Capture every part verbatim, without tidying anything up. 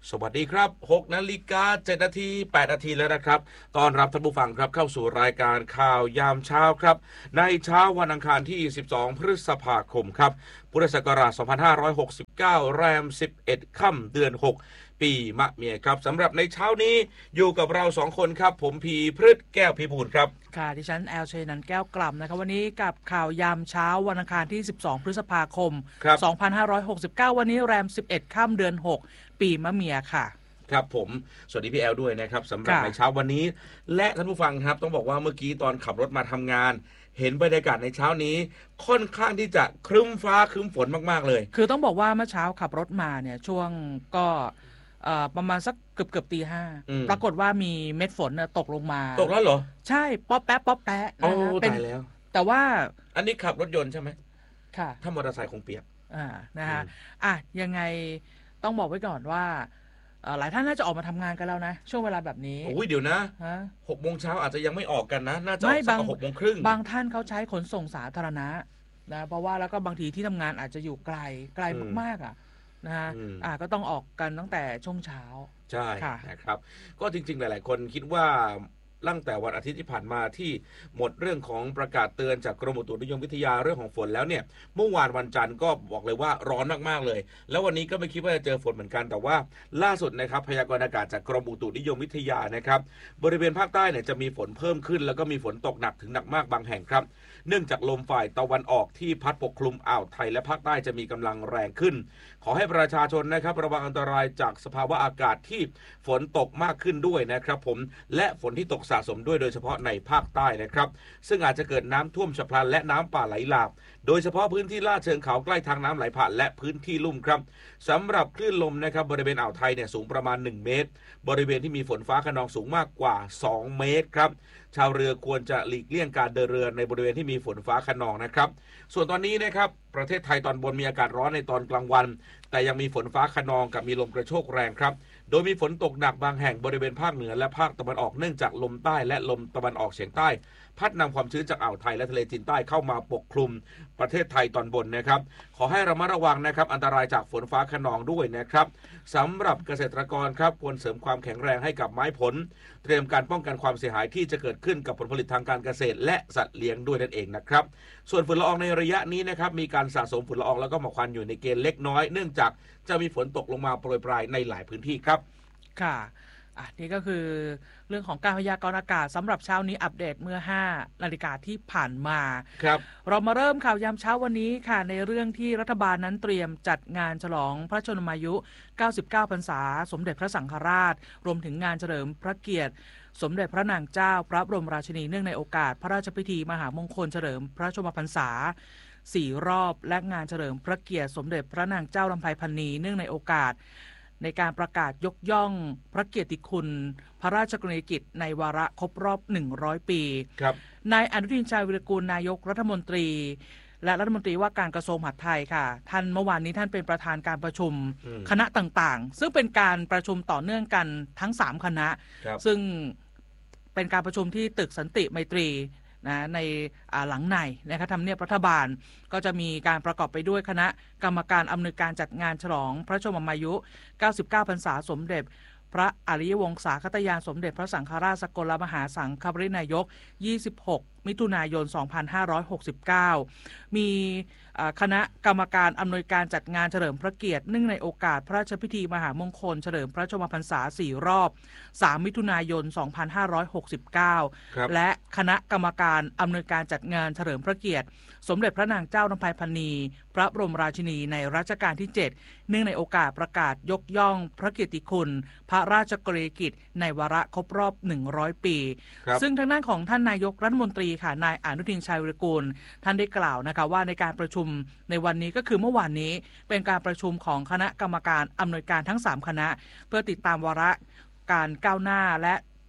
สวัสดีครับหกนาฬิกาเจ็ดนาทีแปดนาทีแล้วนะครับต้อนรับท่านผู้ฟังครับเข้าสู่รายการข่าวยามเช้าครับในเช้าวันอังคารที่สิบสองพฤษภาคมครับพุทธศักราชสองพันห้าร้อยหกสิบเก้าแรมสิบเอ็ดค่ำเดือนหกปีมะเมียครับสำหรับในเช้านี้อยู่กับเราสองคนครับผมพีพฤษแก้วพิบูลครับค่ะดิฉันแอลเชนันแก้วกล่ำนะคะวันนี้กับข่าวยามเช้าวันอังคารที่สิบสองพฤษภาคมสองพันห้าร้อยหกสิบเก้าวันนี้แรมสิบเอ็ดค่ำเดือนหกปีมะเมียค่ะครับผมสวัสดีพี่แอลด้วยนะครับสำหรับในเช้าวันนี้และท่านผู้ฟังครับต้องบอกว่าเมื่อกี้ตอนขับรถมาทำงานเห็นบรรยากาศในเช้านี้ค่อนข้างที่จะครึ้มฟ้าครึ้มฝนมากๆเลยคือต้องบอกว่าเมื่อเช้าขับรถมาเนี่ยช่วงก็ประมาณสักเกือบเกือบตีห้าปรากฏว่ามีเม็ดฝนตกลงมาตกแล้วเหรอใช่ป๊อปแป๊ะป๊อปแป๊ะโอ้ตายแล้วแต่ว่าอันนี้ขับรถยนต์ใช่ไหมค่ะถ้ามอเตอร์ไซค์คงเปียกอ่านะฮะอ่ะยังไงต้องบอกไว้ก่อนว่าหลายท่านน่าจะออกมาทำงานกันแล้วนะช่วงเวลาแบบนี้โอ้ยเดี๋ยวนะหกโมงเช้าอาจจะยังไม่ออกกันนะน่าจะออกสักหกโมงครึ่งบางท่านเขาใช้ขนส่งสาธารณะนะเพราะว่าแล้วก็บางทีที่ทำงานอาจจะอยู่ไกลไกลมากๆอ่ะนะฮะอ่าก็ต้องออกกันตั้งแต่ช่วงเช้าใช่นะครับก็จริงๆหลายๆคนคิดว่าตั้งแต่วันอาทิตย์ที่ผ่านมาที่หมดเรื่องของประกาศเตือนจากกรมอุตุนิยมวิทยาเรื่องของฝนแล้วเนี่ยเมื่อวานวันจันทร์ก็บอกเลยว่าร้อนมากๆเลยแล้ววันนี้ก็ไม่คิดว่าจะเจอฝนเหมือนกันแต่ว่าล่าสุดนะครับพยากรณ์อากาศจากกรมอุตุนิยมวิทยานะครับบริเวณภาคใต้เนี่ยจะมีฝนเพิ่มขึ้นแล้วก็มีฝนตกหนักถึงหนักมากบางแห่งครับเนื่องจากลมฝ่ายตะวันออกที่พัดปกคลุมอ่าวไทยและภาคใต้จะมีกำลังแรงขึ้นขอให้ประชาชนนะครับระวังอันตรายจากสภาวะอากาศที่ฝนตกมากขึ้นด้วยนะครับผมและฝนที่ตกสะสมด้วยโดยเฉพาะในภาคใต้นะครับซึ่งอาจจะเกิดน้ำท่วมฉับพลันและน้ำป่าไหลหลากโดยเฉพาะพื้นที่ลาดเชิงเขาใกล้ทางน้ำไหลผ่านและพื้นที่ลุ่มครับสำหรับคลื่นลมนะครับบริเวณอ่าวไทยเนี่ยสูงประมาณหนึ่งเมตรบริเวณที่มีฝนฟ้าคะนองสูงมากกว่าสองเมตรครับชาวเรือควรจะหลีกเลี่ยงการเดินเรือในบริเวณที่มีฝนฟ้าคะนองนะครับส่วนตอนนี้นะครับประเทศไทยตอนบนมีอากาศร้อนในตอนกลางวันแต่ยังมีฝนฟ้าคะนองกับมีลมกระโชกแรงครับโดยมีฝนตกหนักบางแห่งบริเวณภาคเหนือและภาคตะวันออกเนื่องจากลมใต้และลมตะวันออกเฉียงใต้พัดนำความชื้นจากอ่าวไทยและทะเลจีนใต้เข้ามาปกคลุมประเทศไทยตอนบนนะครับขอให้ระมัดระวังนะครับอันตรายจากฝนฟ้าคะนองด้วยนะครับสำหรับเกษตรกรครับควรเสริมความแข็งแรงให้กับไม้ผลเตรียมการป้องกันความเสียหายที่จะเกิดขึ้นกับผลผลิตทางการเกษตรและสัตว์เลี้ยงด้วยนั่นเองนะครับส่วนฝุ่นละอองในระยะนี้นะครับมีการสะสมฝุ่นละอองแล้วก็หมอกควันอยู่ในเกณฑ์เล็กน้อยเนื่องจากจะมีฝนตกลงมาโปรยปลายในหลายพื้นที่ครับค่ะอ่ะนี่ก็คือเรื่องของการพยากรณ์อากาศสำหรับเช้านี้อัปเดตเมื่อห้านาฬิกาที่ผ่านมาครับเรามาเริ่มข่าวยามเช้าวันนี้ค่ะในเรื่องที่รัฐบาลนั้นเตรียมจัดงานฉลองพระชนมายุเก้าสิบเก้าพรรษาสมเด็จพระสังฆราชรวมถึงงานเฉลิมพระเกียรติสมเด็จพระนางเจ้าพระบรมราชินีเนื่องในโอกาสพระราชพิธีมหามงคลเฉลิมพระชนมพรรษาสี่รอบและงานเฉลิมพระเกียรติสมเด็จพระนางเจ้าลำไพพรรณีเนื่องในโอกาสในการประกาศยกย่องพระเกียรติคุณพระราชกรณียกิจในวาระครบรอบหนึ่งร้อยปีครับนายอนุทินชาญวิรากูลนายกรัฐมนตรีและรัฐมนตรีว่าการกระทรวงมหาดไทยค่ะท่านเมื่อวานนี้ท่านเป็นประธานการประชุมคณะต่างๆซึ่งเป็นการประชุมต่อเนื่องกันทั้งสามคณะซึ่งเป็นการประชุมที่ตึกสันติไมตรีนะในหลังในนะคะทำเนียบรัฐบาลก็จะมีการประกอบไปด้วยคณะกรรมการอำนวยการจัดงานฉลองพระชนมายุเก้าสิบเก้าพรรษาสมเด็จพระอริยวงศาคตยานสมเด็จพระสังฆราชสกลมหาสังฆปรินายกยี่สิบหกมิถุนายนสองพันห้าร้อยหกสิบเก้ามีคณะกรรมการอำนวยการจัดงานเฉลิมพระเกียรติเนื่องในโอกาสพระราชพิธีมหามงคลเฉลิมพระชนมพรรษาสี่รอบสามมิถุนายนสองพันห้าร้อยหกสิบเก้าและคณะกรรมการอำนวยการจัดงานเฉลิมพระเกียรติสมเด็จพระนางเจ้าลำไพพรรณีพระบรมราชินีในรัชกาลที่เจ็ดเนื่องในโอกาสประกาศยกย่องพระเกียรติคุณพระราชกรณียกิจในวาระครบรอบหนึ่งร้อยปีซึ่งทางด้านของท่านนายกรัฐมนตรีค่ะนายอนุทินชาญวิรากูลท่านได้กล่าวนะคะว่าในการประชุมในวันนี้ก็คือเมื่อวานนี้เป็นการประชุมของคณะกรรมการอำนวยการทั้งสามคณะเพื่อติดตามวาระการก้าวหน้าและ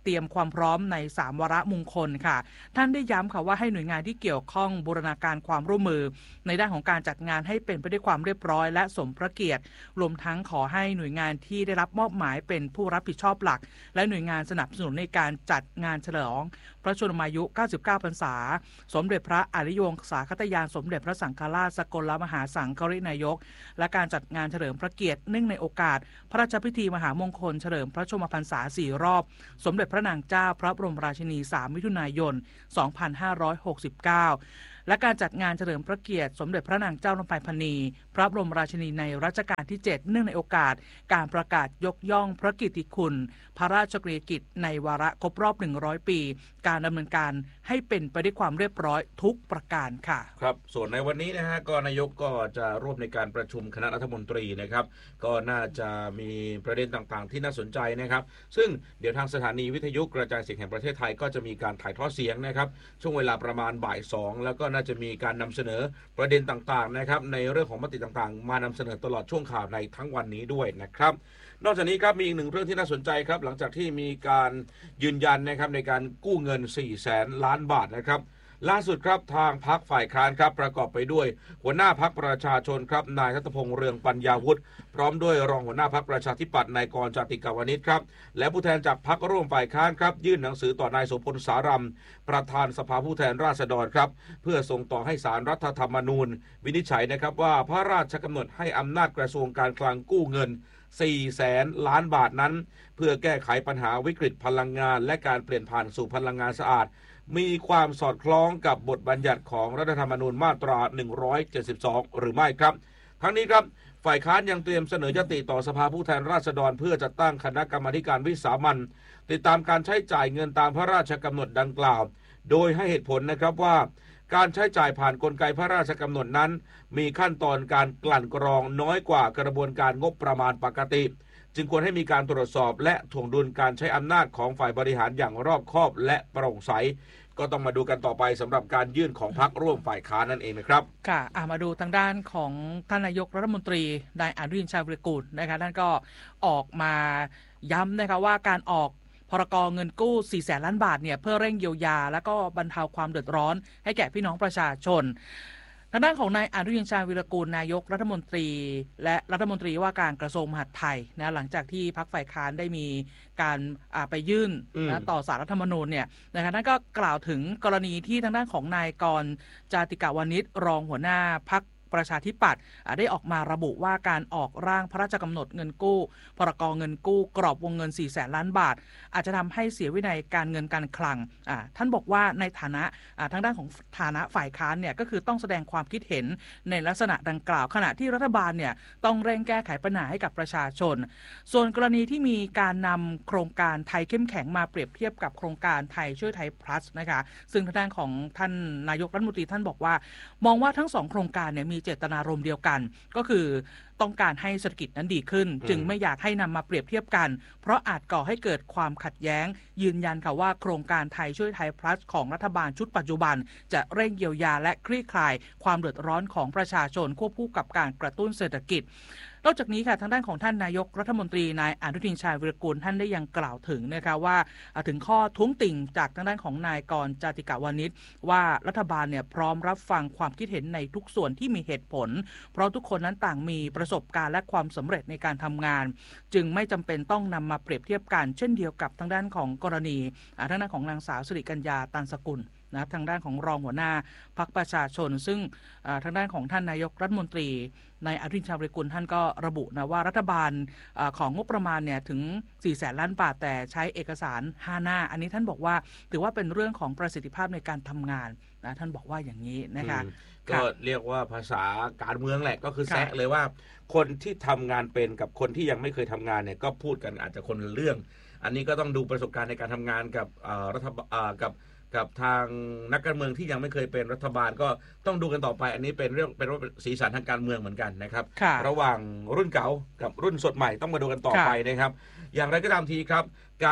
เตรียมความพร้อมในสามวาระมงคลค่ะท่านได้ย้ำค่ะว่าให้หน่วยงานที่เกี่ยวข้องบูรณาการความร่วมมือในด้านของการจัดงานให้เป็นไปด้วยความเรียบร้อยและสมพระเกียรติรวมทั้งขอให้หน่วยงานที่ได้รับมอบหมายเป็นผู้รับผิดชอบหลักและหน่วยงานสนับสนุนในการจัดงานฉลองพระชนมายุเก้าสิบเก้าพรรษาสมเด็จพระอริยวงศาคตยานสมเด็จพระสังฆราชสกลมหาสังฆรินายกและการจัดงานเฉลิมพระเกียรติเนื่องในโอกาสพระราชพิธีมหามงคลเฉลิมพระชนมพรรษาสี่รอบสมเด็จพระนางเจ้าพระบรมราชินีสามมิถุนายนสองพันห้าร้อยหกสิบเก้าและการจัดงานเฉลิมพระเกียรติสมเด็จพระนางเจ้าลำไพพรรณีพระบรมราชินีในรัชกาลที่เจ็ดเนื่องในโอกาสการประกาศยกย่องพระกิตติคุณพระราชกรณียกิจในวาระครบรอบหนึ่งร้อยปีการดำเนินการให้เป็นไปด้วยความเรียบร้อยทุกประการค่ะครับส่วนในวันนี้นะฮะก็นายกก็จะร่วมในการประชุมคณะรัฐมนตรีนะครับก็น่าจะมีประเด็นต่างๆที่น่าสนใจนะครับซึ่งเดี๋ยวทางสถานีวิทยุกระจายเสียงแห่งประเทศไทยก็จะมีการถ่ายทอดเสียงนะครับช่วงเวลาประมาณบ่ายสองแล้วก็น่าจะมีการนำเสนอประเด็นต่างๆนะครับในเรื่องของมติต่างๆมานำเสนอตลอดช่วงข่าวในทั้งวันนี้ด้วยนะครับนอกจากนี้ครับมีอีกหนึ่งเรื่องที่น่าสนใจครับหลังจากที่มีการยืนยันนะครับในการกู้เงินสี่แสนล้านบาทนะครับล่าสุดครับทางพรรคฝ่ายค้านครับประกอบไปด้วยหัวหน้าพรรคประชาชนครับนายทัตพงษ์เรืองปัญญาวุฒิพร้อมด้วยรองหัวหน้าพรรคประชาธิปัตย์นายกรณ์ จาติกาวนิชครับและผู้แทนจากพรรคร่วมฝ่ายค้านครับยื่นหนังสือต่อนายโสพลสารัมประธานสภาผู้แทนราษฎรครับเพื่อส่งต่อให้ศาลรัฐธรรมนูญวินิจฉัยนะครับว่าพระราชกำหนดให้อำนาจกระทรวงการคลังกู้เงินสี่แสนล้านบาทนั้นเพื่อแก้ไขปัญหาวิกฤตพลังงานและการเปลี่ยนผ่านสู่พลังงานสะอาดมีความสอดคล้องกับบทบัญญัติของรัฐธรรมนูญมาตราหนึ่งร้อยเจ็ดสิบสองหรือไม่ครับทั้งนี้ครับฝ่ายค้านยังเตรียมเสนอยติต่อสภาผู้แทนราษฎรเพื่อจัดตั้งคณะกรรมาธิการวิสามัญติดตามการใช้จ่ายเงินตามพระราชกำหนดดังกล่าวโดยให้เหตุผลนะครับว่าการใช้จ่ายผ่านกลไกพระราชกำหนดนั้นมีขั้นตอนการกลั่นกรองน้อยกว่ากระบวนการงบประมาณปกติจึงควรให้มีการตรวจสอบและถ่วงดุลการใช้อำนาจของฝ่ายบริหารอย่างรอบคอบและโปร่งใสก็ต้องมาดูกันต่อไปสำหรับการยื่นของพรรคร่วมฝ่ายค้านนั่นเองนะครับค่ะมาดูทางด้านของท่านนายกรัฐมนตรีนายอนุทินชาญวิรากูลนะคะท่านก็ออกมาย้ำนะคะว่าการออกพรกเงินกู้สี่แสนล้านบาทเนี่ยเพื่อเร่งเยียวยาและก็บรรเทาความเดือดร้อนให้แก่พี่น้องประชาชนทางด้านของนายอนุทินชาญวิรากูลนายกรัฐมนตรีและรัฐมนตรีว่าการกระทรวงมหาดไทยนะหลังจากที่พรรคฝ่ายค้านได้มีการไปยื่นนะต่อศาลรัฐธรรมนูญเนี่ยนะคะท่านก็กล่าวถึงกรณีที่ทางด้านของนายกรณ์ จาติกาวนิชรองหัวหน้าพรรคประชาธิปัตย์ได้ออกมาระบุว่าการออกร่างพระราชกำหนดเงินกู้พรกเงินกู้กรอบวงเงินสี่แสนล้านบาทอาจจะทำให้เสียวินัยการเงินการคลังท่านบอกว่าในฐานะทางด้านของฐานะฝ่ายค้านเนี่ยก็คือต้องแสดงความคิดเห็นในลักษณะดังกล่าวขณะที่รัฐบาลเนี่ยต้องเร่งแก้ไขปัญหาให้กับประชาชนส่วนกรณีที่มีการนำโครงการไทยเข้มแข็งมาเปรียบเทียบกับโครงการไทยช่วยไทย plus นะคะซึ่งทางด้านของท่านนายกรัฐมนตรีท่านบอกว่ามองว่าทั้งสองโครงการเนี่ยมีเจตนารมณ์เดียวกันก็คือต้องการให้เศรษฐกิจนั้นดีขึ้นจึงไม่อยากให้นำมาเปรียบเทียบกันเพราะอาจก่อให้เกิดความขัดแย้งยืนยันค่ะว่าโครงการไทยช่วยไทย plus ของรัฐบาลชุดปัจจุบันจะเร่งเยียวยาและคลี่คลายความเดือดร้อนของประชาชนควบคู่กับการกระตุ้นเศรษฐกิจนอกจากนี้ค่ะทางด้านของท่านนายกรัฐมนตรีนายอนุทินชาญวิรากูลท่านได้ยังกล่าวถึงนะคะว่าถึงข้อท้วงติ่งจากทางด้านของนายกรณ์ จาติกาวนิชว่ารัฐบาลเนี่ยพร้อมรับฟังความคิดเห็นในทุกส่วนที่มีเหตุผลเพราะทุกคนนั้นต่างมีประสบการณ์และความสำเร็จในการทำงานจึงไม่จำเป็นต้องนำมาเปรียบเทียบกันเช่นเดียวกับทางด้านของกรณีทางด้านของนางสาวสิริกัญญาตันสกุลนะทางด้านของรองหัวหน้าพรรคประชาชนซึ่งทางด้านของท่านนายกรัฐมนตรีนายอนุทินชาญวิรากูลท่านก็ระบุนะว่ารัฐบาลอของงบประมาณเนี่ยถึงสี่แสนล้านบาทแต่ใช้เอกสารห้าหน้าอันนี้ท่านบอกว่าถือว่าเป็นเรื่องของประสิทธิภาพในการทำงานนะท่านบอกว่าอย่างนี้นะคะก็เรียกว่าภาษาการเมืองแหละก็คือแซะเลยว่าคนที่ทำงานเป็นกับคนที่ยังไม่เคยทำงานเนี่ยก็พูดกันอาจจะคนละเรื่องอันนี้ก็ต้องดูประสบการณ์ในการทำงานกับรัฐบาลกับกับทางนักการเมืองที่ยังไม่เคยเป็นรัฐบาลก็ต้องดูกันต่อไปอันนี้เป็นเรื่องเป็นสีสันทางการเมืองเหมือนกันนะครับระหว่างรุ่นเก่ากับรุ่นสดใหม่ต้องมาดูกันต่อไปนะครับอย่างไรก็ตามทีครับการ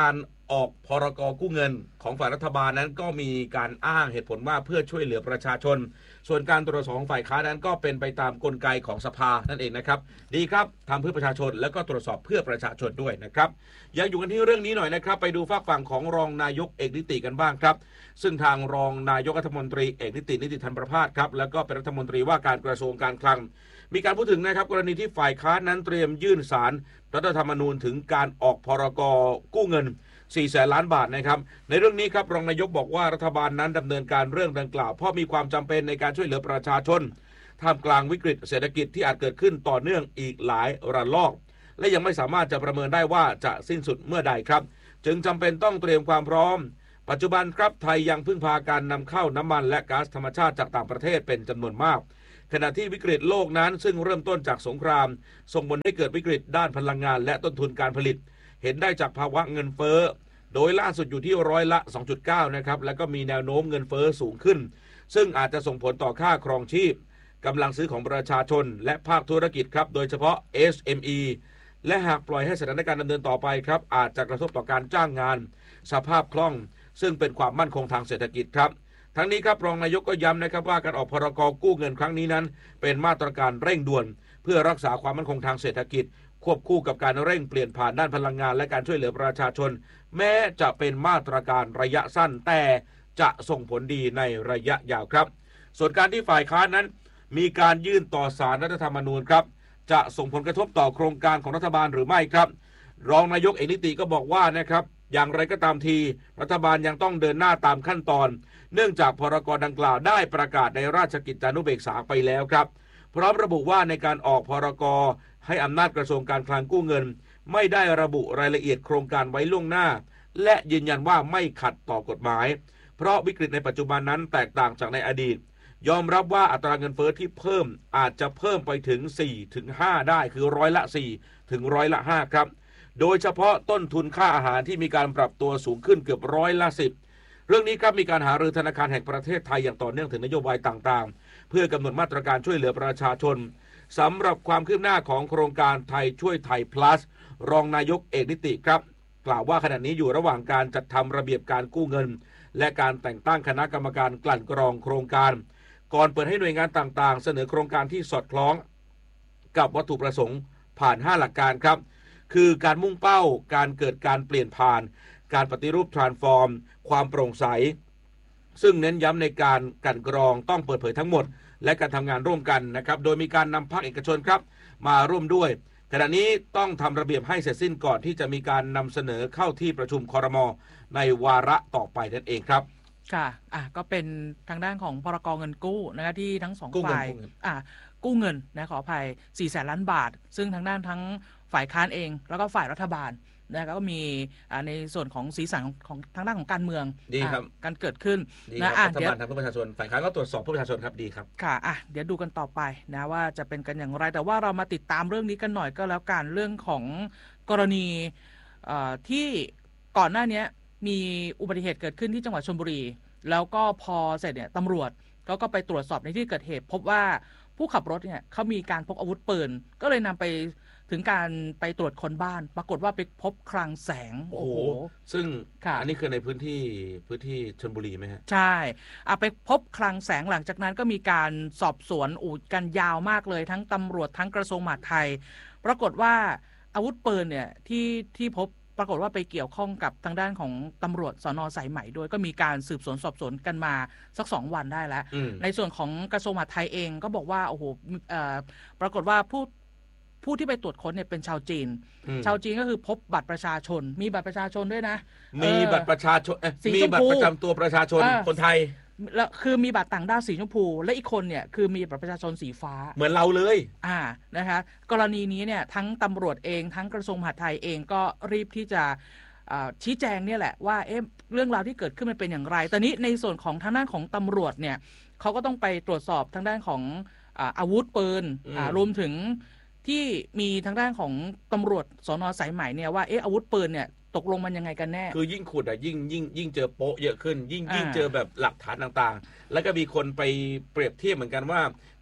ออกพรกกู้เงินของฝ่ายรัฐบาลนั้นก็มีการอ้างเหตุผลว่าเพื่อช่วยเหลือประชาชนส่วนการตรวจสอบของฝ่ายค้านนั้นก็เป็นไปตามกลไกของสภานั่นเองนะครับดีครับทำเพื่อประชาชนแล้วก็ตรวจสอบเพื่อประชาชนด้วยนะครับยังอยู่กันที่เรื่องนี้หน่อยนะครับไปดูฝากฝั่งของรองนายกเอกนิติกันบ้างครับซึ่งทางรองนายกรัฐมนตรีเอกนิตินิติธรรมประภาสครับแล้วก็เป็นรัฐมนตรีว่าการกระทรวงการคลังมีการพูดถึงนะครับกรณีที่ฝ่ายค้านนั้นเตรียมยื่นศาลรัฐธรรมนูญถึงการออกพรกกู้เงินสี่แสนล้านบาทนะครับในเรื่องนี้ครับรองนายกบอกว่ารัฐบาลนั้นดำเนินการเรื่องดังกล่าวเพราะมีความจำเป็นในการช่วยเหลือประชาชนท่ามกลางวิกฤตเศรษฐกิจที่อาจเกิดขึ้นต่อเนื่องอีกหลายระลอกและยังไม่สามารถจะประเมินได้ว่าจะสิ้นสุดเมื่อใดครับจึงจำเป็นต้องเตรียมความพร้อมปัจจุบันครับไทยยังพึ่งพาการนำเข้าน้ำมันและก๊าซธรรมชาติจากต่างประเทศเป็นจำนวนมากขณะที่วิกฤตโลกนั้นซึ่งเริ่มต้นจากสงครามส่งผลให้เกิดวิกฤตด้านพลังงานและต้นทุนการผลิตเห็นได้จากภาวะเงินเฟ้อโดยล่าสุดอยู่ที่ร้อยละ สองจุดเก้า นะครับแล้วก็มีแนวโน้มเงินเฟ้อสูงขึ้นซึ่งอาจจะส่งผลต่อค่าครองชีพกำลังซื้อของประชาชนและภาคธุรกิจครับโดยเฉพาะ เอส เอ็ม อี และหากปล่อยให้สถานการณ์ดำเนินต่อไปครับอาจจะกระทบต่อการจ้างงานสภาพคล่องซึ่งเป็นความมั่นคงทางเศรษฐกิจครับทั้งนี้ครับรองนายกก็ย้ำนะครับว่าการออกพรกกู้เงินครั้งนี้นั้นเป็นมาตรการเร่งด่วนเพื่อรักษาความมั่นคงทางเศรษฐกิจควบคู่กับการเร่งเปลี่ยนผ่านด้านพลังงานและการช่วยเหลือประชาชนแม้จะเป็นมาตรการระยะสั้นแต่จะส่งผลดีในระยะยาวครับส่วนการที่ฝ่ายค้านนั้นมีการยื่นต่อศาลรัฐธรรมนูญครับจะส่งผลกระทบต่อโครงการของรัฐบาลหรือไม่ครับรองนายกเอกนิติก็บอกว่านะครับอย่างไรก็ตามทีรัฐบาลยังต้องเดินหน้าตามขั้นตอนเนื่องจากพรกดังกล่าวได้ประกาศในราชกิจจานุเบกษาไปแล้วครับพร้อมระบุว่าในการออกพรกให้อำนาจกระทรวงการคลังกู้เงินไม่ได้ระบุรายละเอียดโครงการไว้ล่วงหน้าและยืนยันว่าไม่ขัดต่อกฎหมายเพราะวิกฤตในปัจจุบันนั้นแตกต่างจากในอดีตยอมรับว่าอัตราเงินเฟ้อที่เพิ่มอาจจะเพิ่มไปถึง สี่ถึงห้า ได้คือร้อยละ สี่ ถึงร้อยละ ห้า ครับโดยเฉพาะต้นทุนค่าอาหารที่มีการปรับตัวสูงขึ้นเกือบร้อยละ สิบ เรื่องนี้ครับมีการหารือธนาคารแห่งประเทศไทยอย่างต่อเนื่องถึงนโยบายต่างๆเพื่อกำหนดมาตรการช่วยเหลือประชาชนสำหรับความคืบหน้าของโครงการไทยช่วยไทย plus รองนายกเอกนิติครับกล่าวว่าขณะนี้อยู่ระหว่างการจัดทำระเบียบการกู้เงินและการแต่งตั้งคณะกรรมการกลั่นกรองโครงการก่อนเปิดให้หน่วยงานต่างๆเสนอโครงการที่สอดคล้องกับวัตถุประสงค์ผ่านห้าหลักการครับคือการมุ่งเป้าการเกิดการเปลี่ยนผ่านการปฏิรูป transform ความโปร่งใสซึ่งเน้นย้ำในการกลั่นกรองต้องเปิดเผยทั้งหมดและการทำงานร่วมกันนะครับโดยมีการนำภาคเอกชนครับมาร่วมด้วยขณะนี้ต้องทำระเบียบให้เสร็จสิ้นก่อนที่จะมีการนำเสนอเข้าที่ประชุมครม.ในวาระต่อไปนั่นเองครับค่ะอ่ะก็เป็นทางด้านของพรกเงินกู้นะคะที่ทั้งสองฝ่ายอ่ะกู้เงินนะขออภัยสี่แสนล้านบาทซึ่งทางด้านทั้งฝ่ายค้านเองแล้วก็ฝ่ายรัฐบาลนะก็มีในส่วนของสีสันของทางด้านของการเมืองดีครับการเกิดขึ้นนะรัฐบาลทำเพื่อประชาชนฝ่ายค้านก็ตรวจสอบเพื่อประชาชนครับดีครับค่ะอ่ะเดี๋ยวดูกันต่อไปนะว่าจะเป็นกันอย่างไรแต่ว่าเรามาติดตามเรื่องนี้กันหน่อยก็แล้วกันเรื่องของกรณีที่ก่อนหน้านี้มีอุบัติเหตุเกิดขึ้นที่จังหวัดชลบุรีแล้วก็พอเสร็จเนี่ยตำรวจก็ก็ไปตรวจสอบในที่เกิดเหตุพบว่าผู้ขับรถเนี่ยเขามีการพกอาวุธปืนก็เลยนำไปถึงการไปตรวจค้นบ้านปรากฏว่าไปพบคลังแสงโอ้โหซึ่งอันนี้คือในพื้นที่พื้นที่ชลบุรีไหมฮะใช่อ่ะไปพบคลังแสงหลังจากนั้นก็มีการสอบสวนอูดกันยาวมากเลยทั้งตำรวจทั้งกระทรวงมหาดไทยปรากฏว่าอาวุธปืนเนี่ยที่ที่พบปรากฏว่าไปเกี่ยวข้องกับทางด้านของตำรวจสน.สายไหมด้วยก็มีการสืบสวนสอบสวนกันมาสักสองวันได้แล้วในส่วนของกระทรวงมหาดไทยเองก็บอกว่าโอ้โหปรากฏว่าผู้ผู้ที่ไปตรวจค้นเนี่ยเป็นชาวจีนชาวจีนก็คือพบบัตรประชาชนมีบัตรประชาชนด้วยนะมีบัตรประชาชนมีบัตรประจำตัวประชาชนคนไทยแล้วคือมีบัตรต่างด้าวสีชมพูและอีกคนเนี่ยคือมีบัตรประชาชนสีฟ้าเหมือนเราเลยอ่านะคะกรณีนี้เนี่ยทั้งตำรวจเองทั้งกระทรวงมหาดไทยเองก็รีบที่จะชี้แจงเนี่ยแหละว่าเอ๊ะเรื่องราวที่เกิดขึ้นมันเป็นอย่างไรตอนนี้ในส่วนของทางด้านของตำรวจเนี่ยเขาก็ต้องไปตรวจสอบทางด้านของอาวุธปืนรวมถึงที่มีทางด้านของตำรวจสน.สายไหมเนี่ยว่าเอ๊ะอาวุธปืนเนี่ยตกลงมันยังไงกันแน่คือยิ่งขุดอ่ะยิ่งยิ่งยิ่งเจอโป๊ะเยอะขึ้นยิ่งยิ่งเจอแบบหลักฐานต่างๆแล้วก็มีคนไปเปรียบเทียบเหมือนกันว่า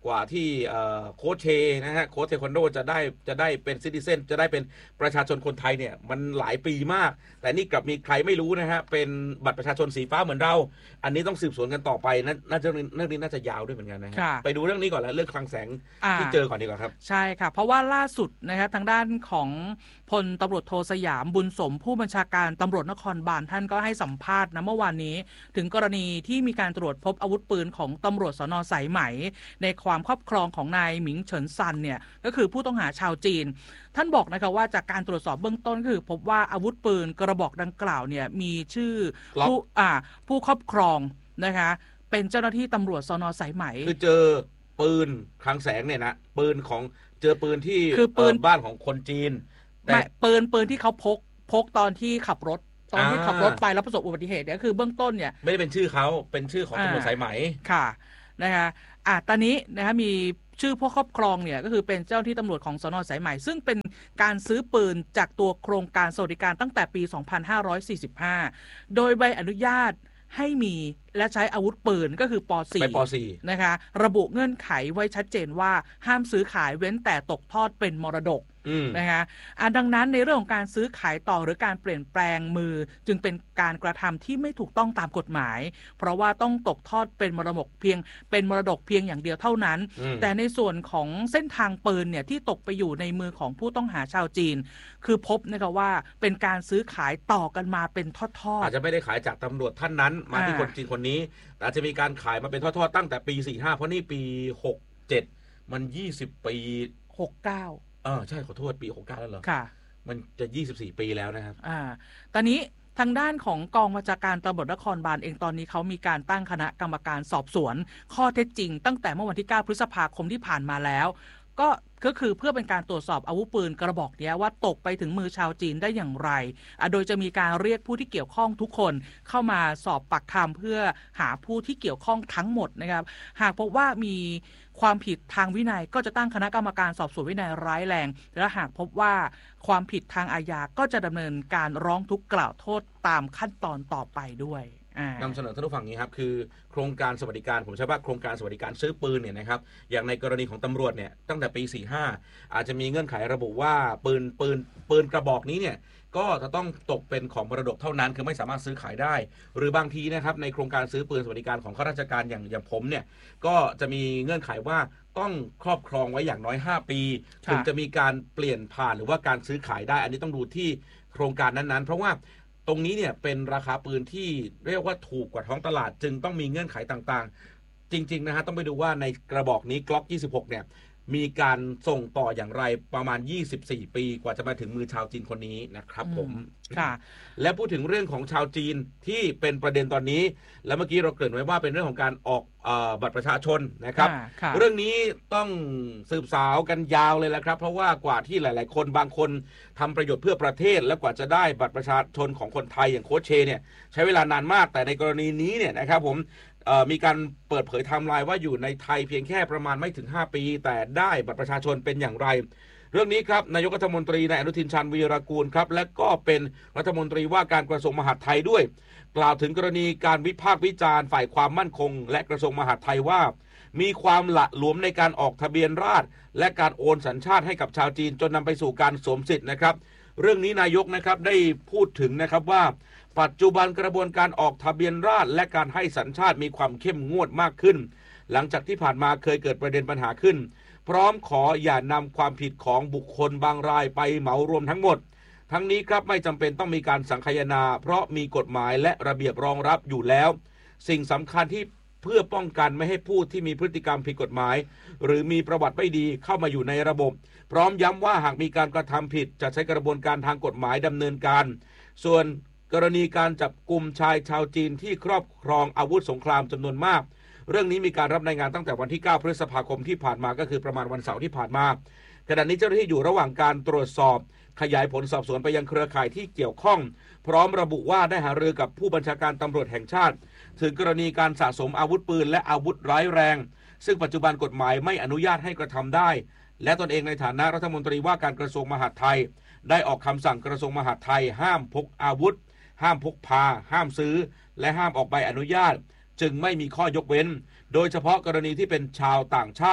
กว่าที่โค้ชเชนะฮะโค้ชเทควันโดจะได้จะได้เป็นซิติเซนจะได้เป็นประชาชนคนไทยเนี่ยมันหลายปีมากแต่นี่กลับมีใครไม่รู้นะฮะเป็นบัตรประชาชนสีฟ้าเหมือนเราอันนี้ต้องสืบสวนกันต่อไปน่าจะเรื่องนี้น่าจะยาวด้วยเหมือนกันนะฮะไปดูเรื่องนี้ก่อนแล้วเรื่องคลังแสงที่เจอก่อนดีกว่าครับใช่ค่ะเพราะว่าล่าสุดนะครับทางด้านของพลตำรวจโทสยามบุญสมผู้บัญชาการตำรวจนครบาลท่านก็ให้สัมภาษณ์นะเมื่อวานนี้ถึงกรณีที่มีการตรวจพบอาวุธปืนของตำรวจสน.สายไหมในความครอบครองของนายหมิงเฉินซันเนี่ยก็คือผู้ต้องหาชาวจีนท่านบอกนะคะว่าจากการตรวจสอบเบื้องต้นคือพบว่าอาวุธปืนกระบอกดังกล่าวเนี่ยมีชื่อผู้อ่าผู้ครอบครองนะคะเป็นเจ้าหน้าที่ตำรวจสน.สายไหมคือเจอปืนคลังแสงเนี่ยนะปืนของเจอปืนที่คือปืนบ้านของคนจีนแต่ปืนปืนที่เขาพกพกตอนที่ขับรถตอนที่ขับรถไปแล้วประสบอุบัติเหตุเนี่ยคือเบื้องต้นเนี่ยไม่ได้เป็นชื่อเขาเป็นชื่อของตำรวจสายไหมค่ะนะคะอ่ะตอนนี้นะคะมีชื่อผู้ครอบครองเนี่ยก็คือเป็นเจ้าที่ตำรวจของสน.สายไหมซึ่งเป็นการซื้อปืนจากตัวโครงการสวัสดิการตั้งแต่ปีสองพันห้าร้อยสี่สิบห้าโดยใบอนุญาตให้มีและใช้อาวุธปืนก็คือป .สี่ไปป .สี่นะคะระบุเงื่อนไขไว้ชัดเจนว่าห้ามซื้อขายเว้นแต่ตกทอดเป็นมรดกนะคะอ่ะดังนั้นในเรื่องของการซื้อขายต่อหรือการเปลี่ยนแปลงมือจึงเป็นการกระทำที่ไม่ถูกต้องตามกฎหมายเพราะว่าต้องตกทอดเป็นมรดกเพียงเป็นมรดกเพียงอย่างเดียวเท่านั้นแต่ในส่วนของเส้นทางปืนเนี่ยที่ตกไปอยู่ในมือของผู้ต้องหาชาวจีนคือพบนะคะว่าเป็นการซื้อขายต่อกันมาเป็นทอดๆอาจจะไม่ได้ขายจากตำรวจท่านนั้นมาที่คนจีนคนนี้แต่อาจจะมีการขายมาเป็นทอดๆตั้งแต่ปีสี่สิบห้าเพราะนี่ปีหกสิบเจ็ดมันยี่สิบปีหกสิบเก้าเออใช่ขอโทษปีหกสิบเก้าแล้วเหรอค่ะมันจะยี่สิบสี่ปีแล้วนะครับอ่าตอนนี้ทางด้านของกองบัญชาการตำรวจนครบาลเองตอนนี้เขามีการตั้งคณะกรรมการสอบสวนข้อเท็จจริงตั้งแต่เมื่อวันที่เก้าพฤษภาคมที่ผ่านมาแล้วก็ก็คือเพื่อเป็นการตรวจสอบอาวุธปืนกระบอกนี้ว่าตกไปถึงมือชาวจีนได้อย่างไรอ่ะโดยจะมีการเรียกผู้ที่เกี่ยวข้องทุกคนเข้ามาสอบปากคำเพื่อหาผู้ที่เกี่ยวข้องทั้งหมดนะครับหากพบว่ามีความผิดทางวินัยก็จะตั้งคณะกรรมการสอบสวนวินัยร้ายแรงและหากพบว่าความผิดทางอาญาก็จะดำเนินการร้องทุกข์กล่าวโทษตามขั้นตอนต่อไปด้วยนำเสนอท่านผู้ฟังนี้ครับคือโครงการสวัสดิการผมใช้ว่าโครงการสวัสดิการซื้อปืนเนี่ยนะครับอย่างในกรณีของตำรวจเนี่ยตั้งแต่ปีสี่สิบห้าอาจจะมีเงื่อนไขระบุว่าปืนปืนปืนกระบอกนี้เนี่ยก็จะต้องตกเป็นของมรดกเท่านั้นคือไม่สามารถซื้อขายได้หรือบางทีนะครับในโครงการซื้อปืนสวัสดิการของข้าราชการอย่างอย่างผมเนี่ยก็จะมีเงื่อนไขว่าต้องครอบครองไว้อย่างน้อยห้าปีถึงจะมีการเปลี่ยนผ่านหรือว่าการซื้อขายได้อันนี้ต้องดูที่โครงการนั้นๆเพราะว่าตรงนี้เนี่ยเป็นราคาปืนที่เรียกว่าถูกกว่าท้องตลาดจึงต้องมีเงื่อนไขต่างๆจริงๆนะฮะต้องไปดูว่าในกระบอกนี้ Glock ยี่สิบหกเนี่ยมีการส่งต่ออย่างไรประมาณยี่สิบสี่ปีกว่าจะมาถึงมือชาวจีนคนนี้นะครับผมค่ะและพูดถึงเรื่องของชาวจีนที่เป็นประเด็นตอนนี้แล้วเมื่อกี้เราเกริ่นไว้ว่าเป็นเรื่องของการออกเอ่อบัตรประชาชนนะครับเรื่องนี้ต้องสืบสาวกันยาวเลยแหละครับเพราะว่ากว่าที่หลายๆคนบางคนทำประโยชน์เพื่อประเทศและกว่าจะได้บัตรประชาชนของคนไทยอย่างโค้ชเชเนี่ยใช้เวลานานมากแต่ในกรณีนี้เนี่ยนะครับผมมีการเปิดเผยไทม์ไลน์ว่าอยู่ในไทยเพียงแค่ประมาณไม่ถึงห้าปีแต่ได้บัตรประชาชนเป็นอย่างไรเรื่องนี้ครับนายกรัฐมนตรีนายอนุทินชาญวีรกูลครับและก็เป็นรัฐมนตรีว่าการกระทรวงมหาดไทยด้วยกล่าวถึงกรณีการวิพากษ์วิจารณ์ฝ่ายความมั่นคงและกระทรวงมหาดไทยว่ามีความหละหลวมในการออกทะเบียนราษฎรและการโอนสัญชาติให้กับชาวจีนจนนำไปสู่การสวมสิทธิ์นะครับเรื่องนี้นายกนะครับได้พูดถึงนะครับว่าปัจจุบันกระบวนการออกทะเบียนราษฎรและการให้สัญชาติมีความเข้มงวดมากขึ้นหลังจากที่ผ่านมาเคยเกิดประเด็นปัญหาขึ้นพร้อมขออย่านำความผิดของบุคคลบางรายไปเหมารวมทั้งหมดทั้งนี้ครับไม่จำเป็นต้องมีการสังคายนาเพราะมีกฎหมายและระเบียบรองรับอยู่แล้วสิ่งสำคัญที่เพื่อป้องกันไม่ให้ผู้ที่มีพฤติกรรมผิดกฎหมายหรือมีประวัติไม่ดีเข้ามาอยู่ในระบบพร้อมย้ำว่าหากมีการกระทำผิดจะใช้กระบวนการทางกฎหมายดำเนินการส่วนกรณีการจับกุมชายชาวจีนที่ครอบครองอาวุธสงครามจำนวนมากเรื่องนี้มีการรับรายงานตั้งแต่วันที่เก้าพฤษภาคมที่ผ่านมาก็คือประมาณวันเสาร์ที่ผ่านมาขณะนี้เจ้าหน้าที่อยู่ระหว่างการตรวจสอบขยายผลสอบสวนไปยังเครือข่ายที่เกี่ยวข้องพร้อมระบุว่าได้หารือกับผู้บัญชาการตำรวจแห่งชาติถึงกรณีการสะสมอาวุธปืนและอาวุธร้ายแรงซึ่งปัจจุบันกฎหมายไม่อนุญาตให้กระทำได้และตนเองในฐานะรัฐมนตรีว่าการกระทรวงมหาดไทยได้ออกคำสั่งกระทรวงมหาดไทยห้ามพกอาวุธห้ามพกพาห้ามซื้อและห้ามออกใบอนุญาตจึงไม่มีข้อยกเว้นโดยเฉพาะกรณีที่เป็นชาวต่างชาติ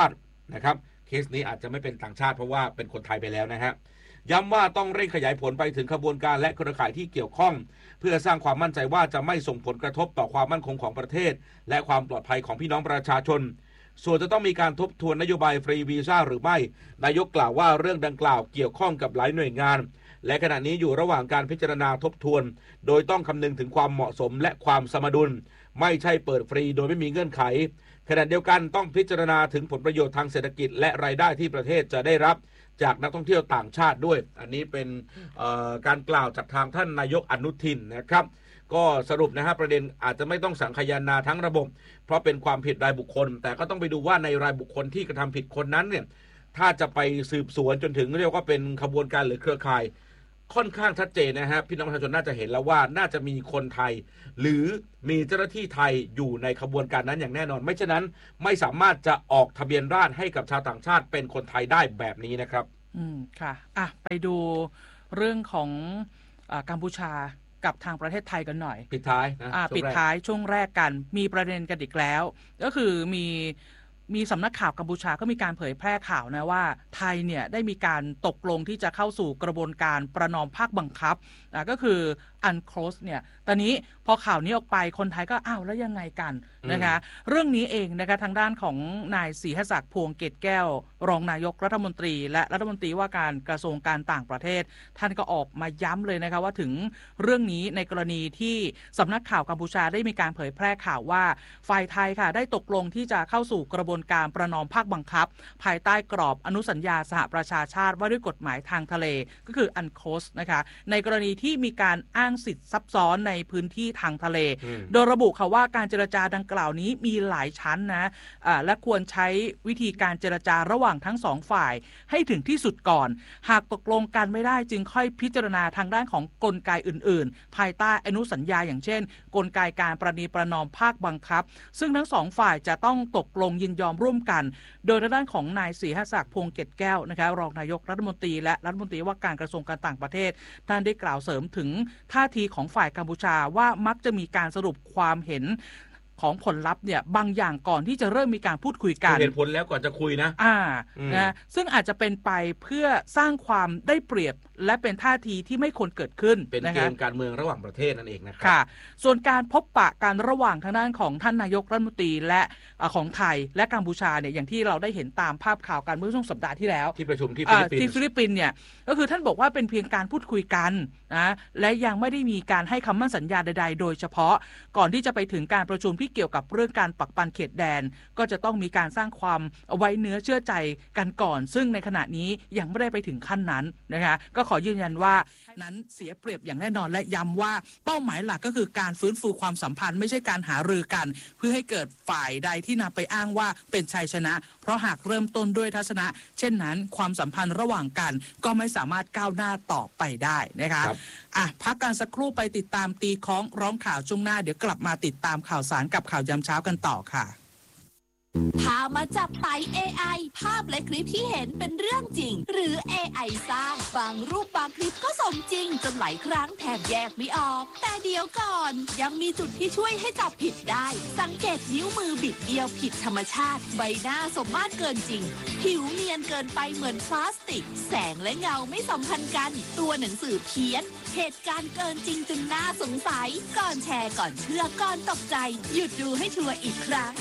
นะครับเคสนี้อาจจะไม่เป็นต่างชาติเพราะว่าเป็นคนไทยไปแล้วนะฮะย้ำว่าต้องเร่งขยายผลไปถึงขบวนการและเครือข่ายที่เกี่ยวข้องเพื่อสร้างความมั่นใจว่าจะไม่ส่งผลกระทบต่อความมั่นคงของประเทศและความปลอดภัยของพี่น้องประชาชนส่วนจะต้องมีการทบทวนนโยบายฟรีวีซ่าหรือไม่นายกกล่าวว่าเรื่องดังกล่าวเกี่ยวข้องกับหลายหน่วยงานและขณะนี้อยู่ระหว่างการพิจารณาทบทวนโดยต้องคำนึงถึงความเหมาะสมและความสมดุลไม่ใช่เปิดฟรีโดยไม่มีเงื่อนไขขณะเดียวกันต้องพิจารณาถึงผลประโยชน์ทางเศรษฐกิจและรายได้ที่ประเทศจะได้รับจากนักท่องเที่ยวต่างชาติด้วยอันนี้เป็นการกล่าวจากทางท่านนายกอนุทินนะครับก็สรุปนะฮะประเด็นอาจจะไม่ต้องสังคายนาทั้งระบบเพราะเป็นความผิดรายบุคคลแต่ก็ต้องไปดูว่าในรายบุคคลที่กระทำผิดคนนั้นเนี่ยถ้าจะไปสืบสวนจนถึงเรียกว่าเป็นขบวนการหรือเครือข่ายค่อนข้างชัดเจนนะฮะพี่น้องประชาชนน่าจะเห็นแล้วว่าน่าจะมีคนไทยหรือมีเจ้าหน้าที่ไทยอยู่ในขบวนการนั้นอย่างแน่นอนไม่ฉะนั้นไม่สามารถจะออกทะเบียนราษฎร์ให้กับชาวต่างชาติเป็นคนไทยได้แบบนี้นะครับอืมค่ะอ่ะไปดูเรื่องของอ่ากัมพูชากับทางประเทศไทยกันหน่อยปิดท้ายนะอ่าปิดท้ายช่วงแรกกันมีประเด็นกันอีกแล้วก็คือมีมีสำนักข่าวกัมพูชาก็มีการเผยแพร่ข่าวนะว่าไทยเนี่ยได้มีการตกลงที่จะเข้าสู่กระบวนการประนอมภาคบังคับนะก็คืออันโคลสเนี่ยตอนนี้พอข่าวนี้ออกไปคนไทยก็อ้าวแล้วยังไงกันนะคะเรื่องนี้เองนะคะทางด้านของนายศรีหศักดิ์พวงเกตแก้วรองนายกรัฐมนตรีและรัฐมนตรีว่าการกระทรวงการต่างประเทศท่านก็ออกมาย้ำเลยนะคะว่าถึงเรื่องนี้ในกรณีที่สำนักข่าวกัมพูชาได้มีการเผยแพร่ข่าวว่าฝ่ายไทยค่ะได้ตกลงที่จะเข้าสู่กระบวนการประนอมภาคบังคับภายใต้กรอบอนุสัญญาสหประชาชาติว่าด้วยกฎหมายทางทะเลก็คืออันโคลสนะคะในกรณีที่มีการอ้างสิทธิซับซ้อนในพื้นที่ทางทะเลโดยระบุค่ะว่าการเจรจาดังกล่าวนี้มีหลายชั้นนะะและควรใช้วิธีการเจรจาระหว่างทั้งสองฝ่ายให้ถึงที่สุดก่อนหากตกลงกันไม่ได้จึงค่อยพิจารณาทางด้านของกลไกอื่นๆภายใต้อนุสัญญาอย่างเช่นกลไกการประนีประนอมภาคบังคับซึ่งทั้งสองฝ่ายจะต้องตกลงยินยอมร่วมกันโดยทางด้านของนายศรีหศักดิ์พวงเกตแก้วนะคะรองนายกรัฐมนตรีและรัฐมนตรีว่าการกระทรวงการต่างประเทศท่านได้กล่าวเสริมถึงท่าทีของฝ่ายกัมพูชาว่ามักจะมีการสรุปความเห็นของผลลัพธ์เนี่ยบางอย่างก่อนที่จะเริ่มมีการพูดคุยกันเห็นผลแล้วก่อนจะคุยนะอ่านะซึ่งอาจจะเป็นไปเพื่อสร้างความได้เปรียบและเป็นท่าทีที่ไม่ควรเกิดขึ้นเป็นเกมการเมืองระหว่างประเทศนั่นเองนะครับค่ะส่วนการพบปะกันระหว่างทางด้านของท่านนายกรัฐมนตรีและของไทยและกัมพูชาเนี่ยอย่างที่เราได้เห็นตามภาพข่าวกันเมื่อช่วงสัปดาห์ที่แล้วที่ประชุมที่ฟิลิปปินส์ที่ฟิลิปปินส์เนี่ยก็คือท่านบอกว่าเป็นเพียงการพูดคุยกันนะและยังไม่ได้มีการให้คำมั่นสัญญาใดๆโดยเฉพาะก่อนที่จะไปถึงการประชุมที่เกี่ยวกับเรื่องการปักปันเขตแดนก็จะต้องมีการสร้างความไว้เนื้อเชื่อใจกันก่อนซึ่งในขณะนี้ยังไม่ได้ไปถึงขั้นนั้นนะคะก็ขอยืนยันว่านั้นเสียเปรียบอย่างแน่นอนและย้ำว่าเป้าหมายหลักก็คือการฟื้นฟูความสัมพันธ์ไม่ใช่การหารือกันเพื่อให้เกิดฝ่ายใดที่นำไปอ้างว่าเป็นชัยชนะเพราะหากเริ่มต้นด้วยทัศนะเช่นนั้นความสัมพันธ์ระหว่างกันก็ไม่สามารถก้าวหน้าต่อไปได้นะคะอ่ะพักกันสักครู่ไปติดตามตีคล้องร้องข่าวช่วงหน้าเดี๋ยวกลับมาติดตามข่าวสารกับข่าวยามเช้ากันต่อค่ะพามาจับไต่ เอ ไอ ภาพและคลิปที่เห็นเป็นเรื่องจริงหรือ เอ ไอ สร้างบางรูปบางคลิปก็สมจริงจนหลายครั้งแทบแยกไม่ออกแต่เดี๋ยวก่อนยังมีจุดที่ช่วยให้จับผิดได้สังเกตนิ้วมือบิดเบี้ยวผิดธรรมชาติใบหน้าสมมาตรเกินจริงผิวเนียนเกินไปเหมือนพลาสติกแสงและเงาไม่สัมพันธ์กันตัวหนังสือเพี้ยนเหตุการณ์เกินจริงจนน่าสงสัยก่อนแชร์ก่อนเชื่อก่อนตกใจหยุดดูให้ชัวร์อีกครั้ง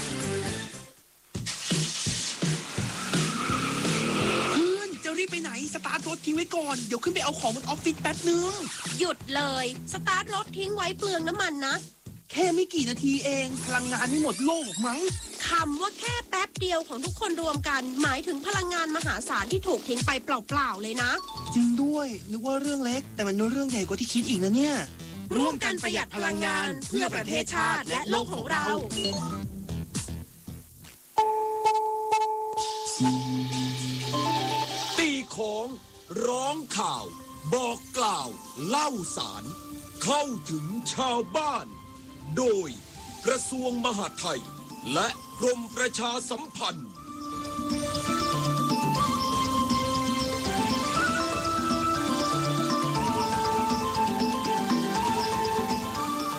รีบไปไหนสตาร์ทรถทิ้งไว้ก่อนเดี๋ยวขึ้นไปเอาของบนออฟฟิศแป๊บนึงหยุดเลยสตาร์ทรถทิ้งไว้เปลืองน้ำมันนะแค่ไม่กี่นาทีเองพลังงานไม่หมดโลกมั้งคำว่าแค่แป๊บเดียวของทุกคนรวมกันหมายถึงพลังงานมหาศาลที่ถูกทิ้งไปเปล่าๆเลยนะจริงด้วยนึกว่าเรื่องเล็กแต่มันเป็นเรื่องใหญ่กว่าที่คิดอีกนะเนี่ยร่วมกันประหยัดพลังงานเพื่อประเทศชาติและโลกของเราของร้องข่าวบอกกล่าวเล่าสารเข้าถึงชาวบ้านโดยกระทรวงมหาดไทยและกรมประชาสัมพันธ์